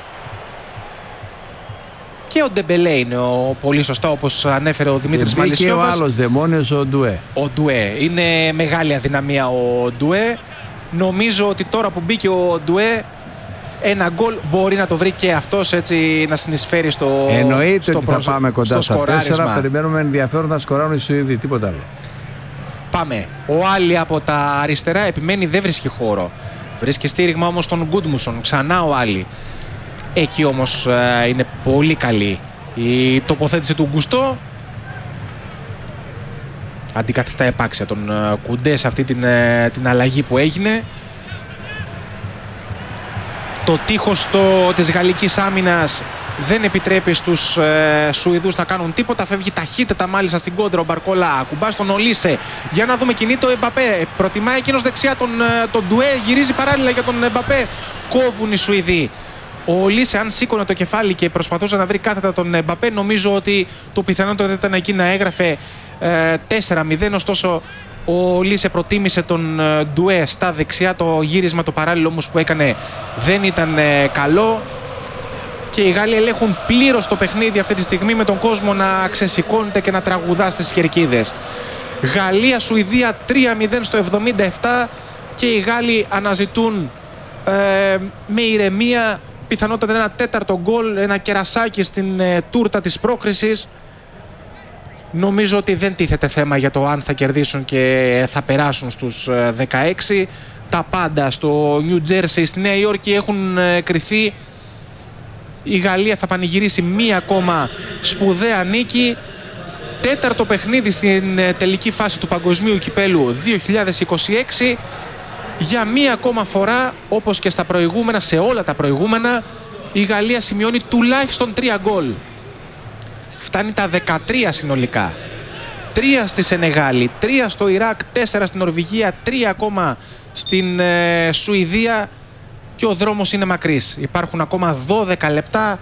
και ο Ντεμπελέ είναι ο, πολύ σωστά, όπως ανέφερε ο Δημήτρης Μαλισσιώβας. Και ο άλλος δαιμόνιος, ο Ντουέ. Ο Ντουέ. Είναι μεγάλη αδυναμία ο Ντουέ. Νομίζω ότι τώρα που μπήκε ο Ντουέ, ένα γκολ μπορεί να το βρει και αυτός, έτσι να συνεισφέρει στο Εννοείται στο ότι προσω... θα πάμε κοντά στα τέσσερα. Περιμένουμε ενδιαφέρον να σκοράρουν οι Σουηδοί. Τίποτα άλλο. Πάμε. Ο Άλλη από τα αριστερά επιμένει, δεν βρίσκει χώρο. Βρίσκει στήριγμα όμως τον Γκούντμουσον. Ξανά ο Άλλη. Εκεί όμως ε, είναι πολύ καλή η τοποθέτηση του Γκουστό. Αντικαθιστά επάξια τον ε, Κουντέ σε αυτή την, ε, την αλλαγή που έγινε. Το τείχος το, της γαλλικής άμυνας δεν επιτρέπει στους ε, Σουηδούς να κάνουν τίποτα. Φεύγει ταχύτητα μάλιστα στην κόντρα ο Μπαρκόλα. Ακουμπά στον Ολίσε. Για να δούμε, κινεί το Εμπαπέ. Προτιμάει εκείνος δεξιά τον, τον Ντουέ. Γυρίζει παράλληλα για τον Εμπαπέ. Κόβουν οι Σουηδοί. Ο Ολίσε, αν σήκωνε το κεφάλι και προσπαθούσε να βρει κάθετα τον Εμπαπέ, νομίζω ότι το πιθανότερο ήταν εκεί να έγραφε ε, τέσσερα μηδέν. Ωστόσο, ο Ολίσε προτίμησε τον ε, Ντουέ στα δεξιά. Το γύρισμα το παράλληλο όμως που έκανε δεν ήταν ε, καλό. Και οι Γάλλοι ελέγχουν πλήρως το παιχνίδι αυτή τη στιγμή, με τον κόσμο να ξεσηκώνεται και να τραγουδά στις κερκίδες. Γαλλία-Σουηδία τρία μηδέν στο εβδομήντα επτά, και οι Γάλλοι αναζητούν ε, με ηρεμία πιθανότατα ένα τέταρτο γκολ, ένα κερασάκι στην ε, τούρτα της πρόκρισης. Νομίζω ότι δεν τίθεται θέμα για το αν θα κερδίσουν και θα περάσουν στους ε, δεκαέξι. Τα πάντα στο Νιου Τζέρσι, στη Νέα Υόρκη έχουν ε, κριθεί. Η Γαλλία θα πανηγυρίσει μία ακόμα σπουδαία νίκη. Τέταρτο παιχνίδι στην τελική φάση του Παγκοσμίου Κυπέλου δύο χιλιάδες είκοσι έξι. Για μία ακόμα φορά, όπως και στα προηγούμενα, σε όλα τα προηγούμενα, η Γαλλία σημειώνει τουλάχιστον τρία γκολ. Φτάνει τα δεκατρία συνολικά. Τρία στη Σενεγάλη, τρία στο Ιράκ, τέσσερα στην Νορβηγία, τρία ακόμα στην ε, Σουηδία. Και ο δρόμος είναι μακρύς. Υπάρχουν ακόμα δώδεκα λεπτά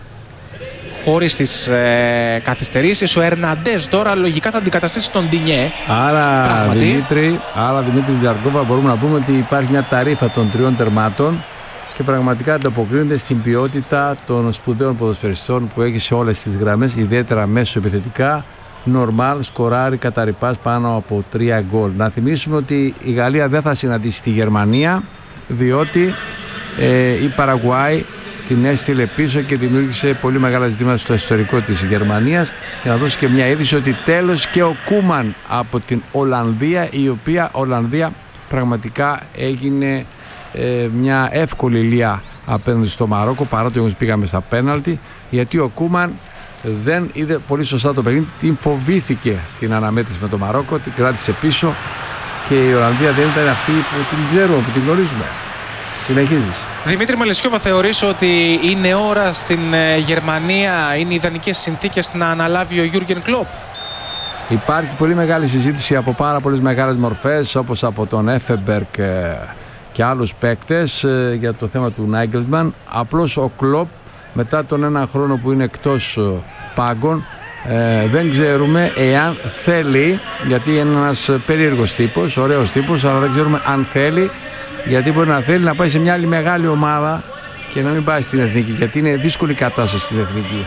χωρίς τις ε, καθυστερήσεις. Ο Ερναντές τώρα λογικά θα αντικαταστήσει τον Ντινιέ. Άρα Δημήτρη, άρα Δημήτρη Διαρκόβα, μπορούμε να πούμε ότι υπάρχει μια ταρίφα των τριών τερμάτων και πραγματικά ανταποκρίνεται στην ποιότητα των σπουδαίων ποδοσφαιριστών που έχει σε όλες τις γραμμές, ιδιαίτερα μέσω επιθετικά. Νορμάλ, σκοράρει κατά ρηπάς πάνω από τρία γκολ. Να θυμίσουμε ότι η Γαλλία δεν θα συναντήσει τη Γερμανία, διότι Ε, η Παραγουάη την έστειλε πίσω και δημιούργησε πολύ μεγάλα ζητήματα στο ιστορικό της Γερμανίας. Και να δώσει και μια είδηση ότι τέλος και ο Κούμαν από την Ολλανδία, η οποία Ολλανδία πραγματικά έγινε ε, μια εύκολη λία απέναντι στο Μαρόκο, παρά το ότι πήγαμε στα πέναλτι, γιατί ο Κούμαν δεν είδε πολύ σωστά το παιχνίδι, την φοβήθηκε την αναμέτρηση με το Μαρόκο, την κράτησε πίσω και η Ολλανδία δεν ήταν αυτή που την ξέρουμε, που την γνωρίζουμε. Συνεχίζεις. Δημήτρη Μαλισσιώβα, θεωρείς ότι είναι ώρα στην Γερμανία, είναι ιδανικές συνθήκες να αναλάβει ο Γιούργεν Κλοπ? Υπάρχει πολύ μεγάλη συζήτηση από πάρα πολλές μεγάλες μορφές, όπως από τον Εφεμπερκ και άλλους παίκτες, για το θέμα του Νάγκελσμαν. Απλώς ο Κλοπ, μετά τον ένα χρόνο που είναι εκτός πάγκων, Ε, δεν ξέρουμε εάν θέλει, γιατί είναι ένας περίεργος τύπος, ωραίος τύπος, αλλά δεν ξέρουμε αν θέλει, γιατί μπορεί να θέλει να πάει σε μια άλλη μεγάλη ομάδα και να μην πάει στην εθνική, γιατί είναι δύσκολη κατάσταση στην εθνική.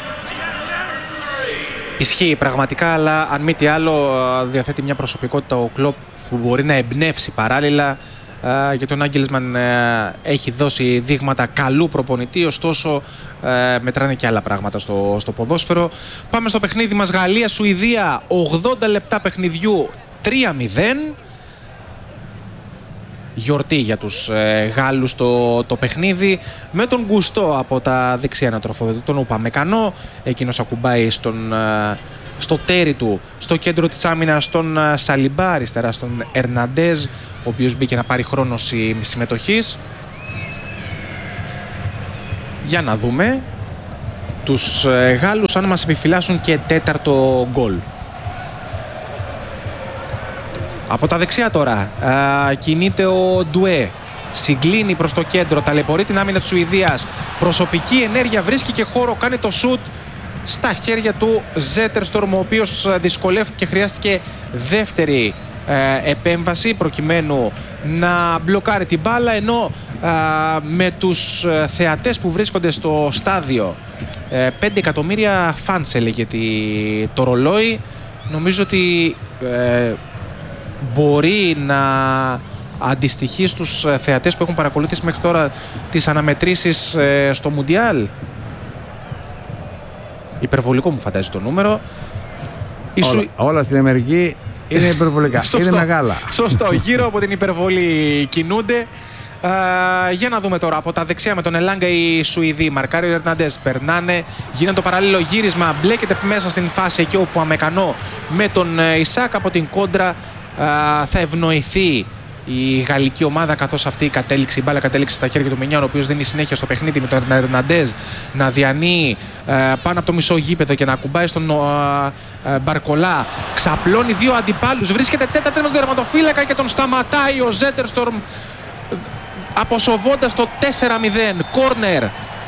Ισχύει πραγματικά, αλλά αν μη τι άλλο διαθέτει μια προσωπικότητα ο Κλοπ που μπορεί να εμπνεύσει παράλληλα, γιατί ο Νάγκελσμαν έχει δώσει δείγματα καλού προπονητή, ωστόσο μετράνε και άλλα πράγματα στο, στο ποδόσφαιρο. Πάμε στο παιχνίδι μας, Γαλλία-Σουηδία, ογδόντα λεπτά παιχνιδιού, τρία μηδέν. γιορτή για τους ε, Γάλλους το, το παιχνίδι, με τον Γκουστό από τα δεξιά να τροφοδοτεί τον Ουπαμεκανό. Εκείνος ακουμπάει στον, ε, στο τέρι του στο κέντρο της άμυνας τον ε, Σαλιμπά, αριστερά στον Ερναντέζ, ο οποίος μπήκε να πάρει χρόνο συμμετοχής. Για να δούμε τους ε, Γάλλους αν μας επιφυλάσσουν και τέταρτο γκολ. Από τα δεξιά τώρα α, κινείται ο Ντουέ, συγκλίνει προς το κέντρο, ταλαιπωρεί την άμυνα της Σουηδίας, προσωπική ενέργεια, βρίσκει και χώρο, κάνει το σουτ στα χέρια του Ζέτερστορμ, ο οποίος δυσκολεύτηκε και χρειάστηκε δεύτερη ε, επέμβαση προκειμένου να μπλοκάρει την μπάλα, ενώ α, με τους θεατές που βρίσκονται στο στάδιο, ε, πέντε εκατομμύρια φανς έλεγε το ρολόι, νομίζω ότι ε, μπορεί να αντιστοιχεί στους θεατές που έχουν παρακολουθήσει μέχρι τώρα τις αναμετρήσεις ε, στο Μουντιάλ. Υπερβολικό μου φαντάζει το νούμερο. Όλα, Σου... όλα στην Αμερική είναι υπερβολικά, είναι μεγάλα. Σωστό, γύρω από την υπερβολή κινούνται. Uh, για να δούμε τώρα από τα δεξιά με τον Ελάγκα οι Σουηδοί. Μαρκάρει ο Ερναντές, περνάνε, γίνεται το παράλληλο γύρισμα, μπλέκεται μέσα στην φάση εκεί όπου Αμεκανό με τον Ισάκ. Από την κόντρα uh, θα ευνοηθεί η γαλλική ομάδα, καθώς αυτή η κατέληξη, η μπάλα κατέληξε στα χέρια του Μινιάν, ο οποίος δίνει συνέχεια στο παιχνίδι με τον Ερναντές να διανύει uh, πάνω από το μισό γήπεδο και να ακουμπάει στον uh, uh, Μπαρκολά. Ξαπλώνει δύο αντιπάλους, βρίσκεται τέταρτη με τον τερματοφύλακα και τον σταματάει ο Ζέτερστορμ, αποσοβώντας το τέσσερα μηδέν. Κόρνερ.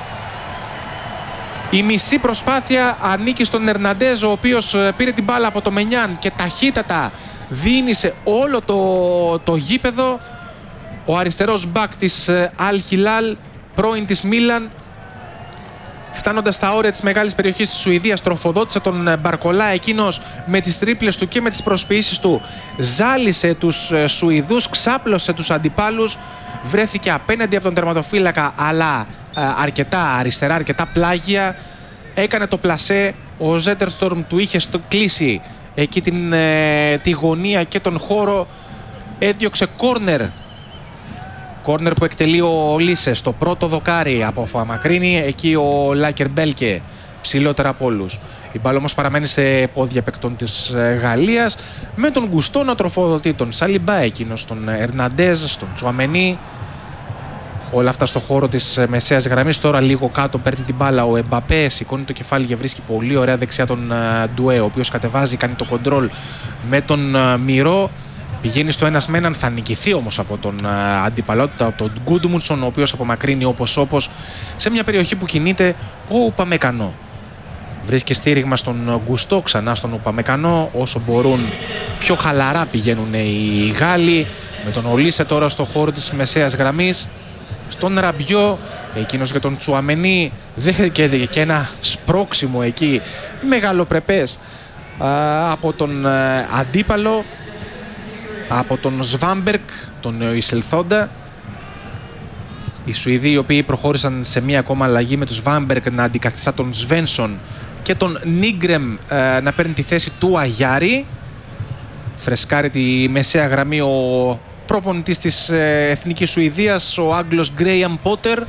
Η μισή προσπάθεια ανήκει στον Ερναντέζ, ο οποίος πήρε την μπάλα από το Μενιάν και ταχύτατα διήνυσε όλο το, το γήπεδο. Ο αριστερός μπακ της Αλ Χιλάλ, πρώην της Μίλαν, φτάνοντας στα όρια της μεγάλης περιοχής της Σουηδίας, τροφοδότησε τον Μπαρκολά. Εκείνος με τις τρίπλες του και με τις προσποιήσεις του ζάλισε τους Σουηδούς, ξάπλωσε τους αντιπάλους, βρέθηκε απέναντι από τον τερματοφύλακα, αλλά α, αρκετά αριστερά, αρκετά πλάγια. Έκανε το πλασέ, ο Ζέτερστορμ του είχε στο κλείσει εκεί την, ε, τη γωνία και τον χώρο. Έδιωξε κόρνερ. Κόρνερ που εκτελεί ο Λίσε στο πρώτο δοκάρι από μακρύνη. Εκεί ο Λάκερ Μπέλκε ψηλότερα από όλους. Η μπάλα όμως παραμένει σε πόδια παικτών της Γαλλίας, με τον Γκουστό να τροφοδοτεί τον Σαλιμπά, εκείνος τον Ερναντέζ, τον Τσουαμενί. Όλα αυτά στο χώρο της μεσαίας γραμμής. Τώρα λίγο κάτω παίρνει την μπάλα ο Εμπαπέ, σηκώνει το κεφάλι και βρίσκει πολύ ωραία δεξιά τον Ντουέ, ο οποίος κατεβάζει, κάνει το κοντρόλ με τον Μυρό. Πηγαίνει στο ένας με έναν, θα νικηθεί όμως από τον uh, αντιπαλότητα, από τον Γκούντμουνσον, ο οποίος απομακρύνει όπως όπως σε μια περιοχή που κινείται ο Ουπαμεκανό. Βρίσκει στήριγμα στον Γκουστό, ξανά στον Ουπαμεκανό. Όσο μπορούν πιο χαλαρά πηγαίνουν οι Γάλλοι, με τον Ολίσε τώρα στο χώρο της μεσαίας γραμμής. Στον Ραμπιό, εκείνος για τον Τσουαμενί, και, και ένα σπρώξιμο εκεί μεγαλοπρεπές uh, από τον uh, αντίπαλο, από τον Σβάμπερκ, τον εισελθόντα. Οι Σουηδοί, οι οποίοι προχώρησαν σε μία ακόμα αλλαγή με τον Σβάμπερκ να αντικαθιστά τον Σβένσον και τον Νίγκρεμ ε, να παίρνει τη θέση του Αγιάρη. Φρεσκάρει τη μεσαία γραμμή ο προπονητής της ε, Εθνικής Σουηδίας, ο Άγγλος Γκρέιαμ Πότερ.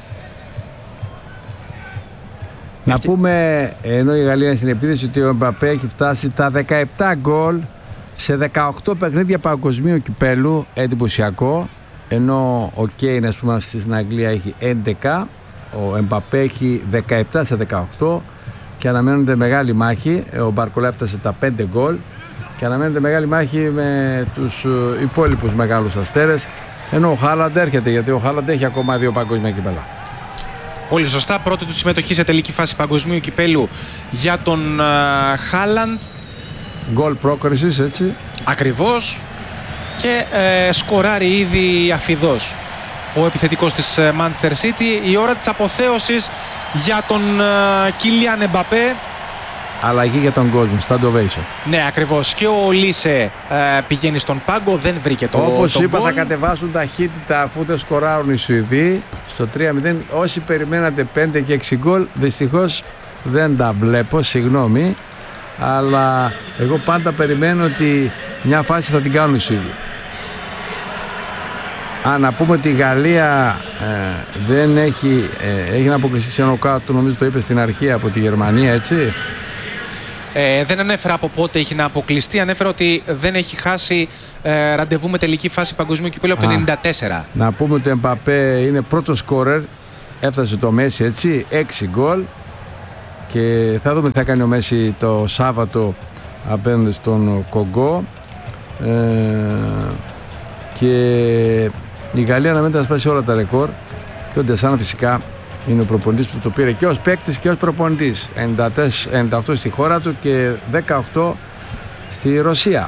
Να Αυτή... πούμε, ενώ η Γαλλία είναι στην επίθεση, ότι ο Εμπαπέ έχει φτάσει τα δεκαεπτά γκολ σε δεκαοκτώ παιχνίδια παγκοσμίου κυπέλου, εντυπωσιακό. Ενώ ο Κέιν, ας πούμε, στην Αγγλία έχει έντεκα, ο Εμπαπέ έχει δεκαεπτά σε δεκαοκτώ και αναμένονται μεγάλη μάχη. Ο Μπαρκολά έφτασε τα πέντε γκολ και αναμένεται μεγάλη μάχη με τους υπόλοιπους μεγάλους αστέρες, ενώ ο Χάλαντ έρχεται, γιατί ο Χάλαντ έχει ακόμα δύο παγκόσμια κυπέλα. Πολύ σωστά, πρώτη του συμμετοχή σε τελική φάση παγκοσμίου κυπέλου για τον Χάλαντ. Γκολ πρόκρισης, έτσι. Ακριβώς. Και ε, σκοράρει ήδη αφιδός ο επιθετικός της Manchester City. Η ώρα της αποθέωσης για τον Κίλιαν ε, Εμπαπέ. Αλλαγή για τον κόσμο, stand ovation. Ναι, ακριβώς. Και ο Λίσε ε, πηγαίνει στον πάγκο, δεν βρήκε το Όπως τον είπα, goal. Θα κατεβάσουν ταχύτητα αφού δεν σκοράρουν οι Σουηδοί στο τρία μηδέν. Όσοι περιμένατε πέντε και έξι γκολ, δυστυχώς δεν τα βλέπω, συγγνώμη. Αλλά εγώ πάντα περιμένω ότι μια φάση θα την κάνουν οι Σουηδοί. Α, να πούμε ότι η Γαλλία ε, δεν έχει, ε, έχει να αποκλειστεί σε νοκάουτ, νομίζω το είπε στην αρχή, από τη Γερμανία, έτσι. Ε, δεν ανέφερα από πότε έχει να αποκλειστεί, ανέφερα ότι δεν έχει χάσει ε, ραντεβού με τελική φάση παγκοσμίου κυπέλλου από το ενενήντα τέσσερα. Να πούμε ότι ο Εμπαπέ είναι πρώτο σκόρερ, έφτασε το Μέση, έτσι, έξι γκολ, και θα δούμε τι θα κάνει ο Μέση το Σάββατο απέναντι στον Κογκό. Ε, και η Γαλλία αναμένεται να σπάσει όλα τα ρεκόρ, και ο Ντεσάν φυσικά είναι ο προπονητής που το πήρε και ως παίκτης και ως προπονητής. ενενήντα οκτώ στη χώρα του και δεκαοκτώ στη Ρωσία.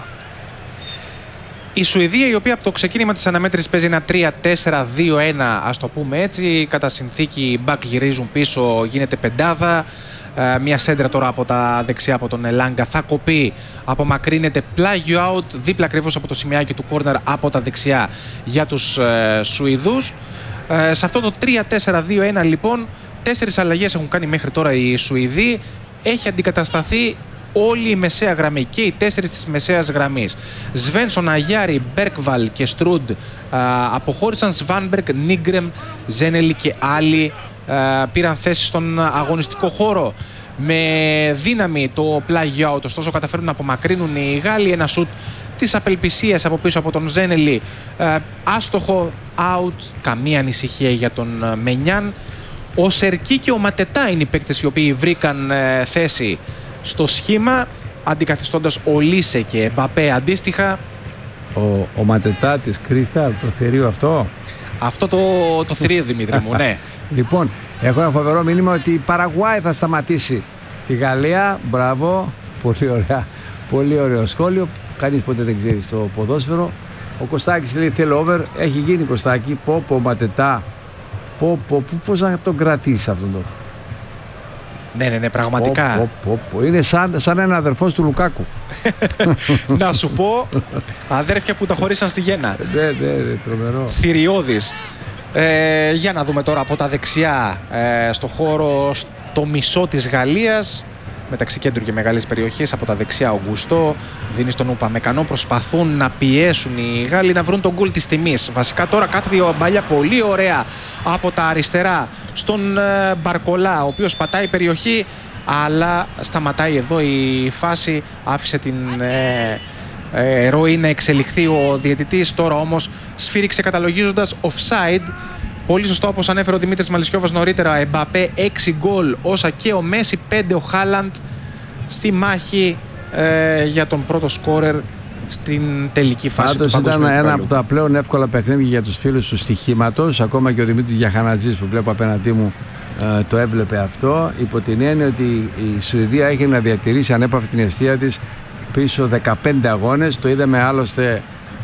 Η Σουηδία, η οποία από το ξεκίνημα της αναμέτρησης παίζει ένα τρία τέσσερα δύο ένα, ας το πούμε έτσι, κατά συνθήκη οι μπακ γυρίζουν πίσω, γίνεται πεντάδα. Ε, μια σέντρα τώρα από τα δεξιά από τον Ελάγκα θα κοπεί, απομακρύνεται, πλάγιο out δίπλα ακριβώς από το σημειάκι του κόρνερ από τα δεξιά για τους ε, Σουηδούς. Ε, σε αυτό το τρία τέσσερα δύο ένα λοιπόν, τέσσερις αλλαγές έχουν κάνει μέχρι τώρα οι Σουηδοί. Έχει αντικατασταθεί όλη η μεσαία γραμμή και οι τέσσερις της μεσαίας γραμμής. Σβένσον, Αγιάρη, Μπέρκβαλ και Στρούντ ε, αποχώρησαν. Σβάνμπεργκ, Νίγκρεμ, Ζένελη και άλλοι ε, πήραν θέση στον αγωνιστικό χώρο. Με δύναμη το πλάγιο out, ωστόσο καταφέρουν να απομακρύνουν οι Γάλλοι. Ένα σουτ της απελπισίας από πίσω από τον Ζένελη, ε, άστοχο out, καμία ανησυχία για τον ε, Μενιάν. Ο Σερκί και ο Ματετά είναι οι παίκτες οι οποίοι βρήκαν ε, θέση στο σχήμα, αντικαθιστώντας ο Λίσε και Μπαπέ αντίστοιχα. Ο, ο Ματετά της Κρίσταλ, το θηρίο αυτό. Αυτό το, το θηρίο, Δημήτρη μου, ναι. Λοιπόν, έχω ένα φοβερό μήνυμα ότι η Παραγουάη θα σταματήσει τη Γαλλία. Μπράβο, πολύ ωραία, πολύ ωραίο σχόλιο. Κανείς ποτέ δεν ξέρει στο ποδόσφαιρο. Ο Κωστάκης λέει θέλω over. Έχει γίνει, Κωστάκη. Πω πω Ματετά. Πω πω, πώς να τον κρατήσει αυτόν τον. Ναι, ναι, ναι, πραγματικά. Πω, πω, πω. Είναι σαν, σαν ένα αδερφός του Λουκάκου. Να σου πω, αδέρφια που τα χωρίσαν στη γέννα. Ναι, ναι, ναι, τρομερό. Θηριώδης. Ε, για να δούμε τώρα από τα δεξιά, ε, στο χώρο, στο μισό της Γαλλίας, μεταξύ κέντρου και μεγάλης περιοχής, από τα δεξιά ο Γκουστό δίνει στον Ουπαμεκανό, προσπαθούν να πιέσουν οι Γάλλοι να βρουν τον γκολ της τιμής. Βασικά τώρα κάθεται ο Αμπάλια πολύ ωραία από τα αριστερά στον ε, Μπαρκολά, ο οποίος πατάει περιοχή, αλλά σταματάει εδώ η φάση, άφησε την ε, ε, ροή να εξελιχθεί ο διαιτητής. Τώρα όμως σφύριξε καταλογίζοντας offside. Πολύ σωστό, όπως ανέφερε ο Δημήτρης Μαλισιόβας νωρίτερα. Εμπαπέ έξι γκολ, όσα και ο Μέση, πέντε ο Χάλαντ στη μάχη ε, για τον πρώτο σκόρερ στην τελική φάση. Πάντως του παγκοσμίου ήταν ένα κυπέλλου. από τα πλέον εύκολα παιχνίδια για τους φίλους του στοιχήματος. Ακόμα και ο Δημήτρης Γιαχανατζής που βλέπω απέναντί μου ε, το έβλεπε αυτό. Υπό την έννοια ότι η Σουηδία έχει να διατηρήσει ανέπαυτη την αιστεία της πίσω δεκαπέντε αγώνες. Το είδαμε άλλωστε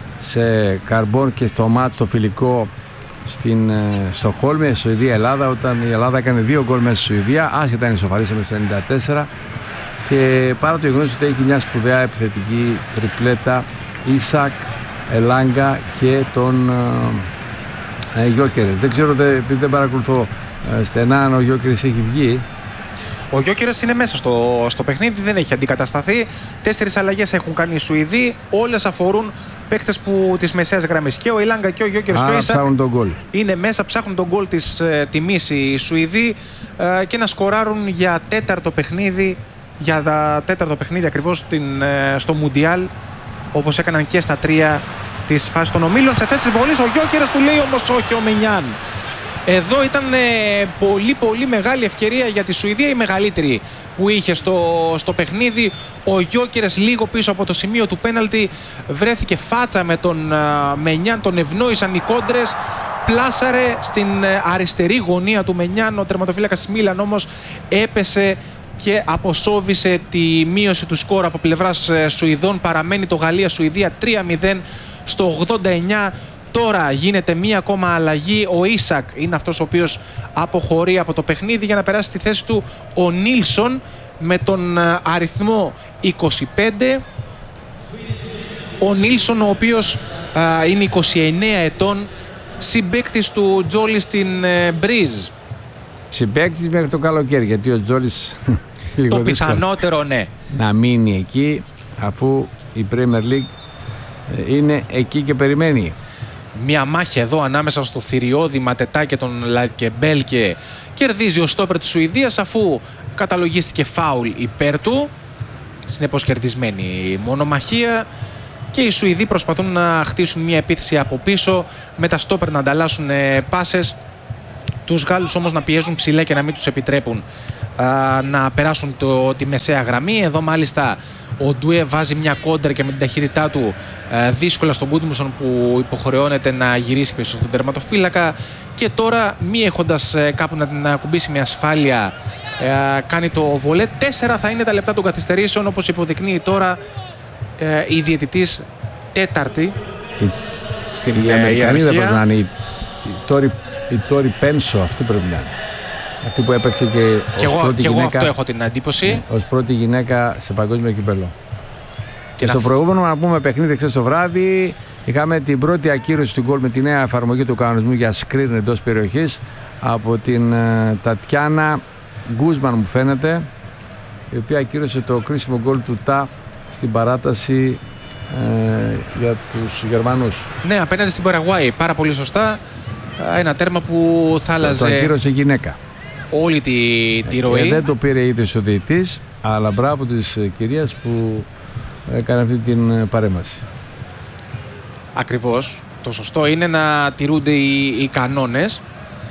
σε Καρμπόν και στο μάτς το φιλικό στην Στοχόλμη, Σουηδία-Ελλάδα, όταν η Ελλάδα έκανε δύο γκολ μέσα στη Σουηδία, άσχετα αν ισοφαρίσαμε στο ενενήντα τέσσερα, και παρά το γεγονός ότι έχει μια σπουδαία επιθετική τριπλέτα, Ίσακ, Ελάγκα και τον ε, Γιόκερες. Δεν ξέρω, επειδή δεν παρακολουθώ ε, στενά αν ο Γιόκερες έχει βγει. Ο Γιόκερες είναι μέσα στο, στο παιχνίδι, δεν έχει αντικατασταθεί. Τέσσερις αλλαγές έχουν κάνει οι Σουηδοί. Όλες αφορούν παίκτες που της μεσαίας γραμμής. Και ο Ελάγκα και ο Γιόκερες και ο Ίσακ είναι μέσα, ψάχνουν τον γκολ της ε, τιμής οι Σουηδοί ε, και να σκοράρουν για τέταρτο παιχνίδι, για τα τέταρτο παιχνίδι ακριβώς στην, ε, στο Μουντιάλ, όπως έκαναν και στα τρία της φάσης των ομίλων. Σε θέση βολής ο Γιόκερες, του λέει όμως όχι ο Μενιάν. Εδώ ήταν ε, πολύ πολύ μεγάλη ευκαιρία για τη Σουηδία, η μεγαλύτερη που είχε στο, στο παιχνίδι. Ο Γιόκερες λίγο πίσω από το σημείο του πέναλτι βρέθηκε φάτσα με τον ε, Μενιάν, τον ευνόησαν οι κόντρες, πλάσαρε στην ε, αριστερή γωνία του Μενιάν. Ο τερματοφύλακας Μίλαν όμως έπεσε και αποσόβησε τη μείωση του σκορ από πλευράς ε, Σουηδών. Παραμένει το Γαλλία-Σουηδία τρία μηδέν στο ογδόντα εννιά. Τώρα γίνεται μία ακόμα αλλαγή. Ο Ίσακ είναι αυτός ο οποίος αποχωρεί από το παιχνίδι για να περάσει στη θέση του ο Νίλσον με τον αριθμό είκοσι πέντε. Ο Νίλσον, ο οποίος α, είναι είκοσι εννέα ετών, συμπαίκτης του Τζόλι στην ε, Μπρίζ. Συμπαίκτης μέχρι το καλοκαίρι, γιατί ο Τζόλις λίγο το δύσκολο πιθανότερο, ναι, να μείνει εκεί, αφού η Premier League είναι εκεί και περιμένει. Μια μάχη εδώ ανάμεσα στο θηριώδη Ματετά και τον Λακεμπέλκε. Κερδίζει ο στόπερ της Σουηδίας αφού καταλογίστηκε φάουλ υπέρ του. Συνεπώς κερδισμένη μονομαχία. Και οι Σουηδοί προσπαθούν να χτίσουν μια επίθεση από πίσω με τα στόπερ να ανταλλάσσουν πάσες. Τους Γάλλους όμως να πιέζουν ψηλά και να μην τους επιτρέπουν α, να περάσουν το, τη μεσαία γραμμή. Εδώ μάλιστα ο Ντουέ βάζει μια κόντρα και με την ταχύτητά του α, δύσκολα στον Γκούντμουσον που υποχρεώνεται να γυρίσει πίσω στον τερματοφύλακα. Και τώρα μη έχοντας α, κάπου να την ακουμπήσει με ασφάλεια α, κάνει το βολέ. Τέσσερα θα είναι τα λεπτά των καθυστερήσεων, όπως υποδεικνύει τώρα α, η διαιτητής τέταρτη η, στην η ιεραρχία. Πρέπει να είναι η, η, Τόρι, η Τόρι Πένσο, αυτή πρέπει να είναι. Αυτή που έπαιξε και, και ως εγώ, πρώτη και γυναίκα, εγώ αυτό έχω την εντύπωση. Ναι, ως πρώτη γυναίκα σε παγκόσμιο κυπέλλο. Και, και στο προηγούμενο, να πούμε, παιχνίδι χθες το βράδυ, είχαμε την πρώτη ακύρωση του γκολ με τη νέα εφαρμογή του κανονισμού για screen εντός περιοχής από την uh, Τατιάνα Γκούσμαν, μου φαίνεται, η οποία ακύρωσε το κρίσιμο γκολ του ΤΑ στην παράταση ε, για τους Γερμανούς. Ναι, απέναντι στην Παραγουάη. Πάρα πολύ σωστά. Ένα τέρμα που θα άλλαζε. Το ακύρωσε γυναίκα. Όλη τη, τη ροή. Και δεν το πήρε ίδιος ο διαιτητής, αλλά μπράβο της κυρίας που έκανε αυτή την παρέμβαση. Ακριβώς. Το σωστό είναι να τηρούνται οι, οι κανόνες.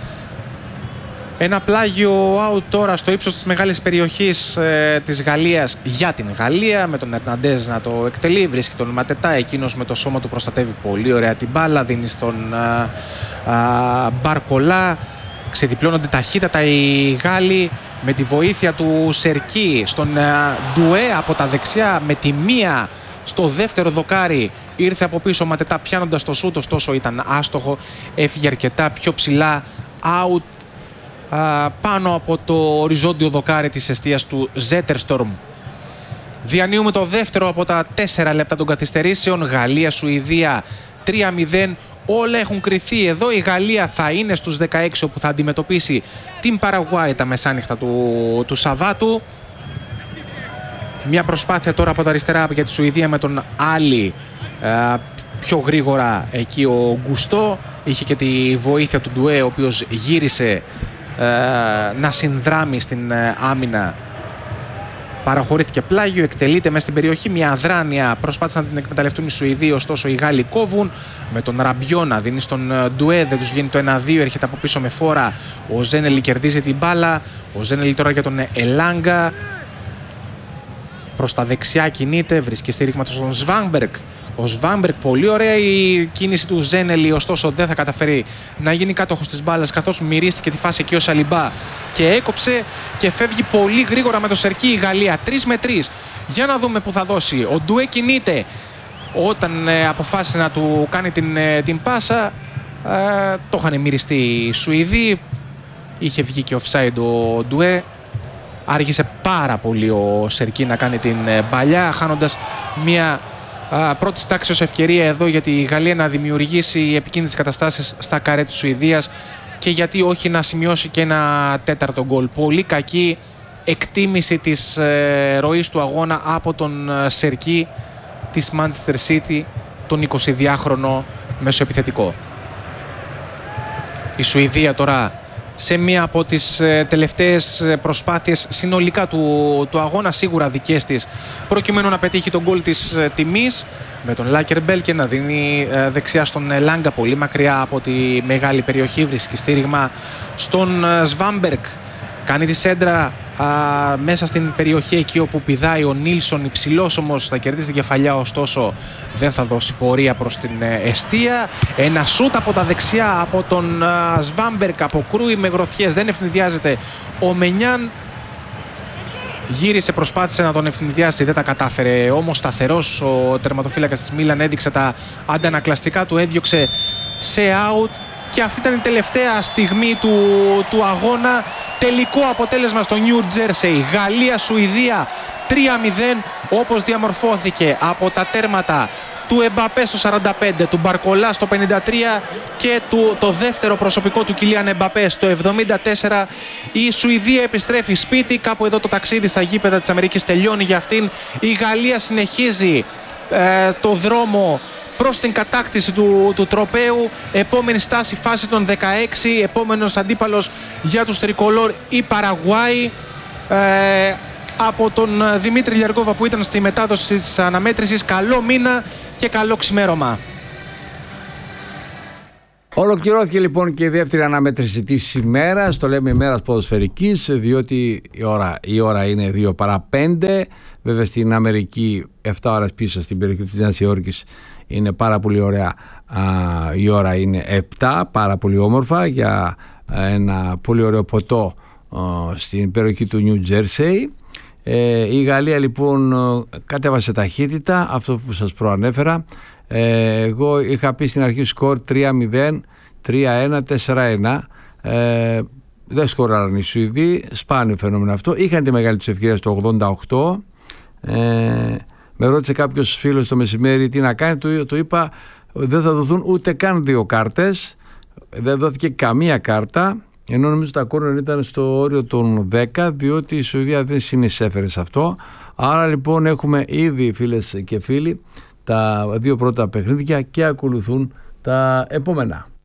Ένα πλάγιο out τώρα στο ύψος της μεγάλης περιοχής ε, της Γαλλίας για την Γαλλία, με τον Ερναντέζ να το εκτελεί, βρίσκει τον Ματετά, εκείνος με το σώμα του προστατεύει πολύ ωραία την μπάλα, δίνει στον α, α, Μπαρκολά, ξεδιπλώνονται ταχύτατα οι Γάλλοι με τη βοήθεια του Σερκί στον α, Ντουέ από τα δεξιά με τη μία στο δεύτερο δοκάρι. Ήρθε από πίσω ο Ματετά πιάνοντας το σούτ, ωστόσο ήταν άστοχο, έφυγε αρκετά πιο ψηλά, out πάνω από το οριζόντιο δοκάρι της εστίας του Ζέτερστορμ. Διανύουμε το δεύτερο από τα τέσσερα λεπτά των καθυστερήσεων. Γαλλία-Σουηδία τρία μηδέν. Όλα έχουν κριθεί εδώ. Η Γαλλία θα είναι στους δεκαέξι, όπου θα αντιμετωπίσει την Παραγουάη τα μεσάνυχτα του, του Σαββάτου. Μια προσπάθεια τώρα από τα αριστερά για τη Σουηδία με τον Άλλη πιο γρήγορα εκεί ο Γκουστό. Είχε και τη βοήθεια του Ντουέ, ο οποίος γύρισε να συνδράμει στην άμυνα. Παραχωρήθηκε πλάγιο, εκτελείται μέσα στην περιοχή. Μια αδράνεια προσπάθησαν να την εκμεταλλευτούν οι Σουηδοί, ωστόσο οι Γάλλοι κόβουν. Με τον Ραμπιό να δίνει στον Ντουέ, δεν τους γίνει το ένα δύο, έρχεται από πίσω με φόρα. Ο Ζένελη κερδίζει την μπάλα. Ο Ζένελη τώρα για τον Ελάγκα. Προς τα δεξιά κινείται, βρίσκει στήριγμα στον Σβάμπερκ. Ο Σβάμπερκ, πολύ ωραία η κίνηση του Ζένελη, ωστόσο δεν θα καταφέρει να γίνει κάτοχος της μπάλας, καθώς μυρίστηκε τη φάση εκεί ο Σαλιμπά και έκοψε και φεύγει πολύ γρήγορα με το Σερκί η Γαλλία. τρία με τρία. Για να δούμε που θα δώσει. Ο Ντουέ κινείται. Όταν ε, αποφάσισε να του κάνει την, ε, την πάσα, ε, το είχαν μυριστεί οι Σουηδοί. Είχε βγει και offside ο Ντουέ. Άργησε πάρα πολύ ο Σερκί να κάνει την ε, μπαλιά, χάνοντας μια Uh, πρώτη τάξης ευκαιρία εδώ για τη Γαλλία να δημιουργήσει επικίνδυνες καταστάσεις στα καρέ της Σουηδίας και γιατί όχι να σημειώσει και ένα τέταρτο γκολ. Πολύ κακή εκτίμηση της ε, ροής του αγώνα από τον ε, Σερκί της Manchester City, τον εικοσιδυάχρονο μεσοεπιθετικό. Η Σουηδία τώρα σε μία από τις ε, τελευταίες προσπάθειες συνολικά του, του αγώνα, σίγουρα δικές της, προκειμένου να πετύχει τον γκολ της ε, τιμής, με τον Λάκερμπελκε να δίνει ε, δεξιά στον ε, Λάγκα, πολύ μακριά από τη μεγάλη περιοχή, βρίσκει στήριγμα στον ε, Σβάμπερκ, κάνει τη σέντρα α, μέσα στην περιοχή εκεί όπου πηδάει ο Νίλσον, υψηλός όμως, θα κερδίσει την κεφαλιά, ωστόσο δεν θα δώσει πορεία προς την ε, εστία. Ένα σούτ από τα δεξιά από τον ε, Σβάμπερκ, αποκρούει με γροθιές, δεν ευνηδιάζεται ο Μενιάν. Γύρισε, προσπάθησε να τον ευνηδιάσει, δεν τα κατάφερε όμως. Σταθερός ο τερματοφύλακας της Μίλαν, έδειξε τα αντανακλαστικά του, έδιωξε σε out. Και αυτή ήταν η τελευταία στιγμή του, του αγώνα. Τελικό αποτέλεσμα στο Νιου Τζέρσεϊ. Γαλλία-Σουηδία τρία μηδέν, όπως διαμορφώθηκε από τα τέρματα του Εμπαπέ στο σαράντα πέντε, του Μπαρκολά στο πενήντα τρία και του, το δεύτερο προσωπικό του Κιλιάν Εμπαπέ στο εβδομήντα τέσσερα. Η Σουηδία επιστρέφει σπίτι. Κάπου εδώ το ταξίδι στα γήπεδα της Αμερικής τελειώνει για αυτήν. Η Γαλλία συνεχίζει ε, το δρόμο προς την κατάκτηση του, του τροπαίου. Επόμενη στάση, φάση των δεκαέξι, επόμενος αντίπαλος για τους τρικολόρ η Παραγουάη. Ε, από τον Δημήτρη Λιαργόβα που ήταν στη μετάδοση της αναμέτρησης. Καλό μήνα και καλό ξημέρωμα. Ολοκληρώθηκε λοιπόν και η δεύτερη αναμέτρηση της ημέρας. Το λέμε ημέρας ποδοσφαιρικής, διότι η ώρα, η ώρα είναι δύο παρά πέντε. Βέβαια στην Αμερική επτά ώρες πίσω στην περιοχή της Νέας Υόρκης είναι πάρα πολύ ωραία. Α, η ώρα είναι επτά, πάρα πολύ όμορφα για ένα πολύ ωραίο ποτό α, στην περιοχή του Νιου Τζέρσεϊ. Ε, η Γαλλία λοιπόν κατέβασε ταχύτητα, αυτό που σας προανέφερα. Ε, εγώ είχα πει στην αρχή σκορ τρία μηδέν, τρία ένα, τέσσερα ένα. Ε, δεν σκοράραν οι Σουηδοί, σπάνιο φαινόμενο αυτό. Είχαν τη μεγάλη τους ευκαιρία στο ογδόντα οκτώ. Ε, με ρώτησε κάποιος φίλος το μεσημέρι τι να κάνει. Του, του είπα δεν θα δοθούν ούτε καν δύο κάρτες. Δεν δόθηκε καμία κάρτα. Ενώ νομίζω τα κόρνερ ήταν στο όριο των δέκα, διότι η Σουηδία δεν συνεισέφερε σε αυτό. Άρα λοιπόν έχουμε ήδη, φίλες και φίλοι, τα δύο πρώτα παιχνίδια και ακολουθούν τα επόμενα.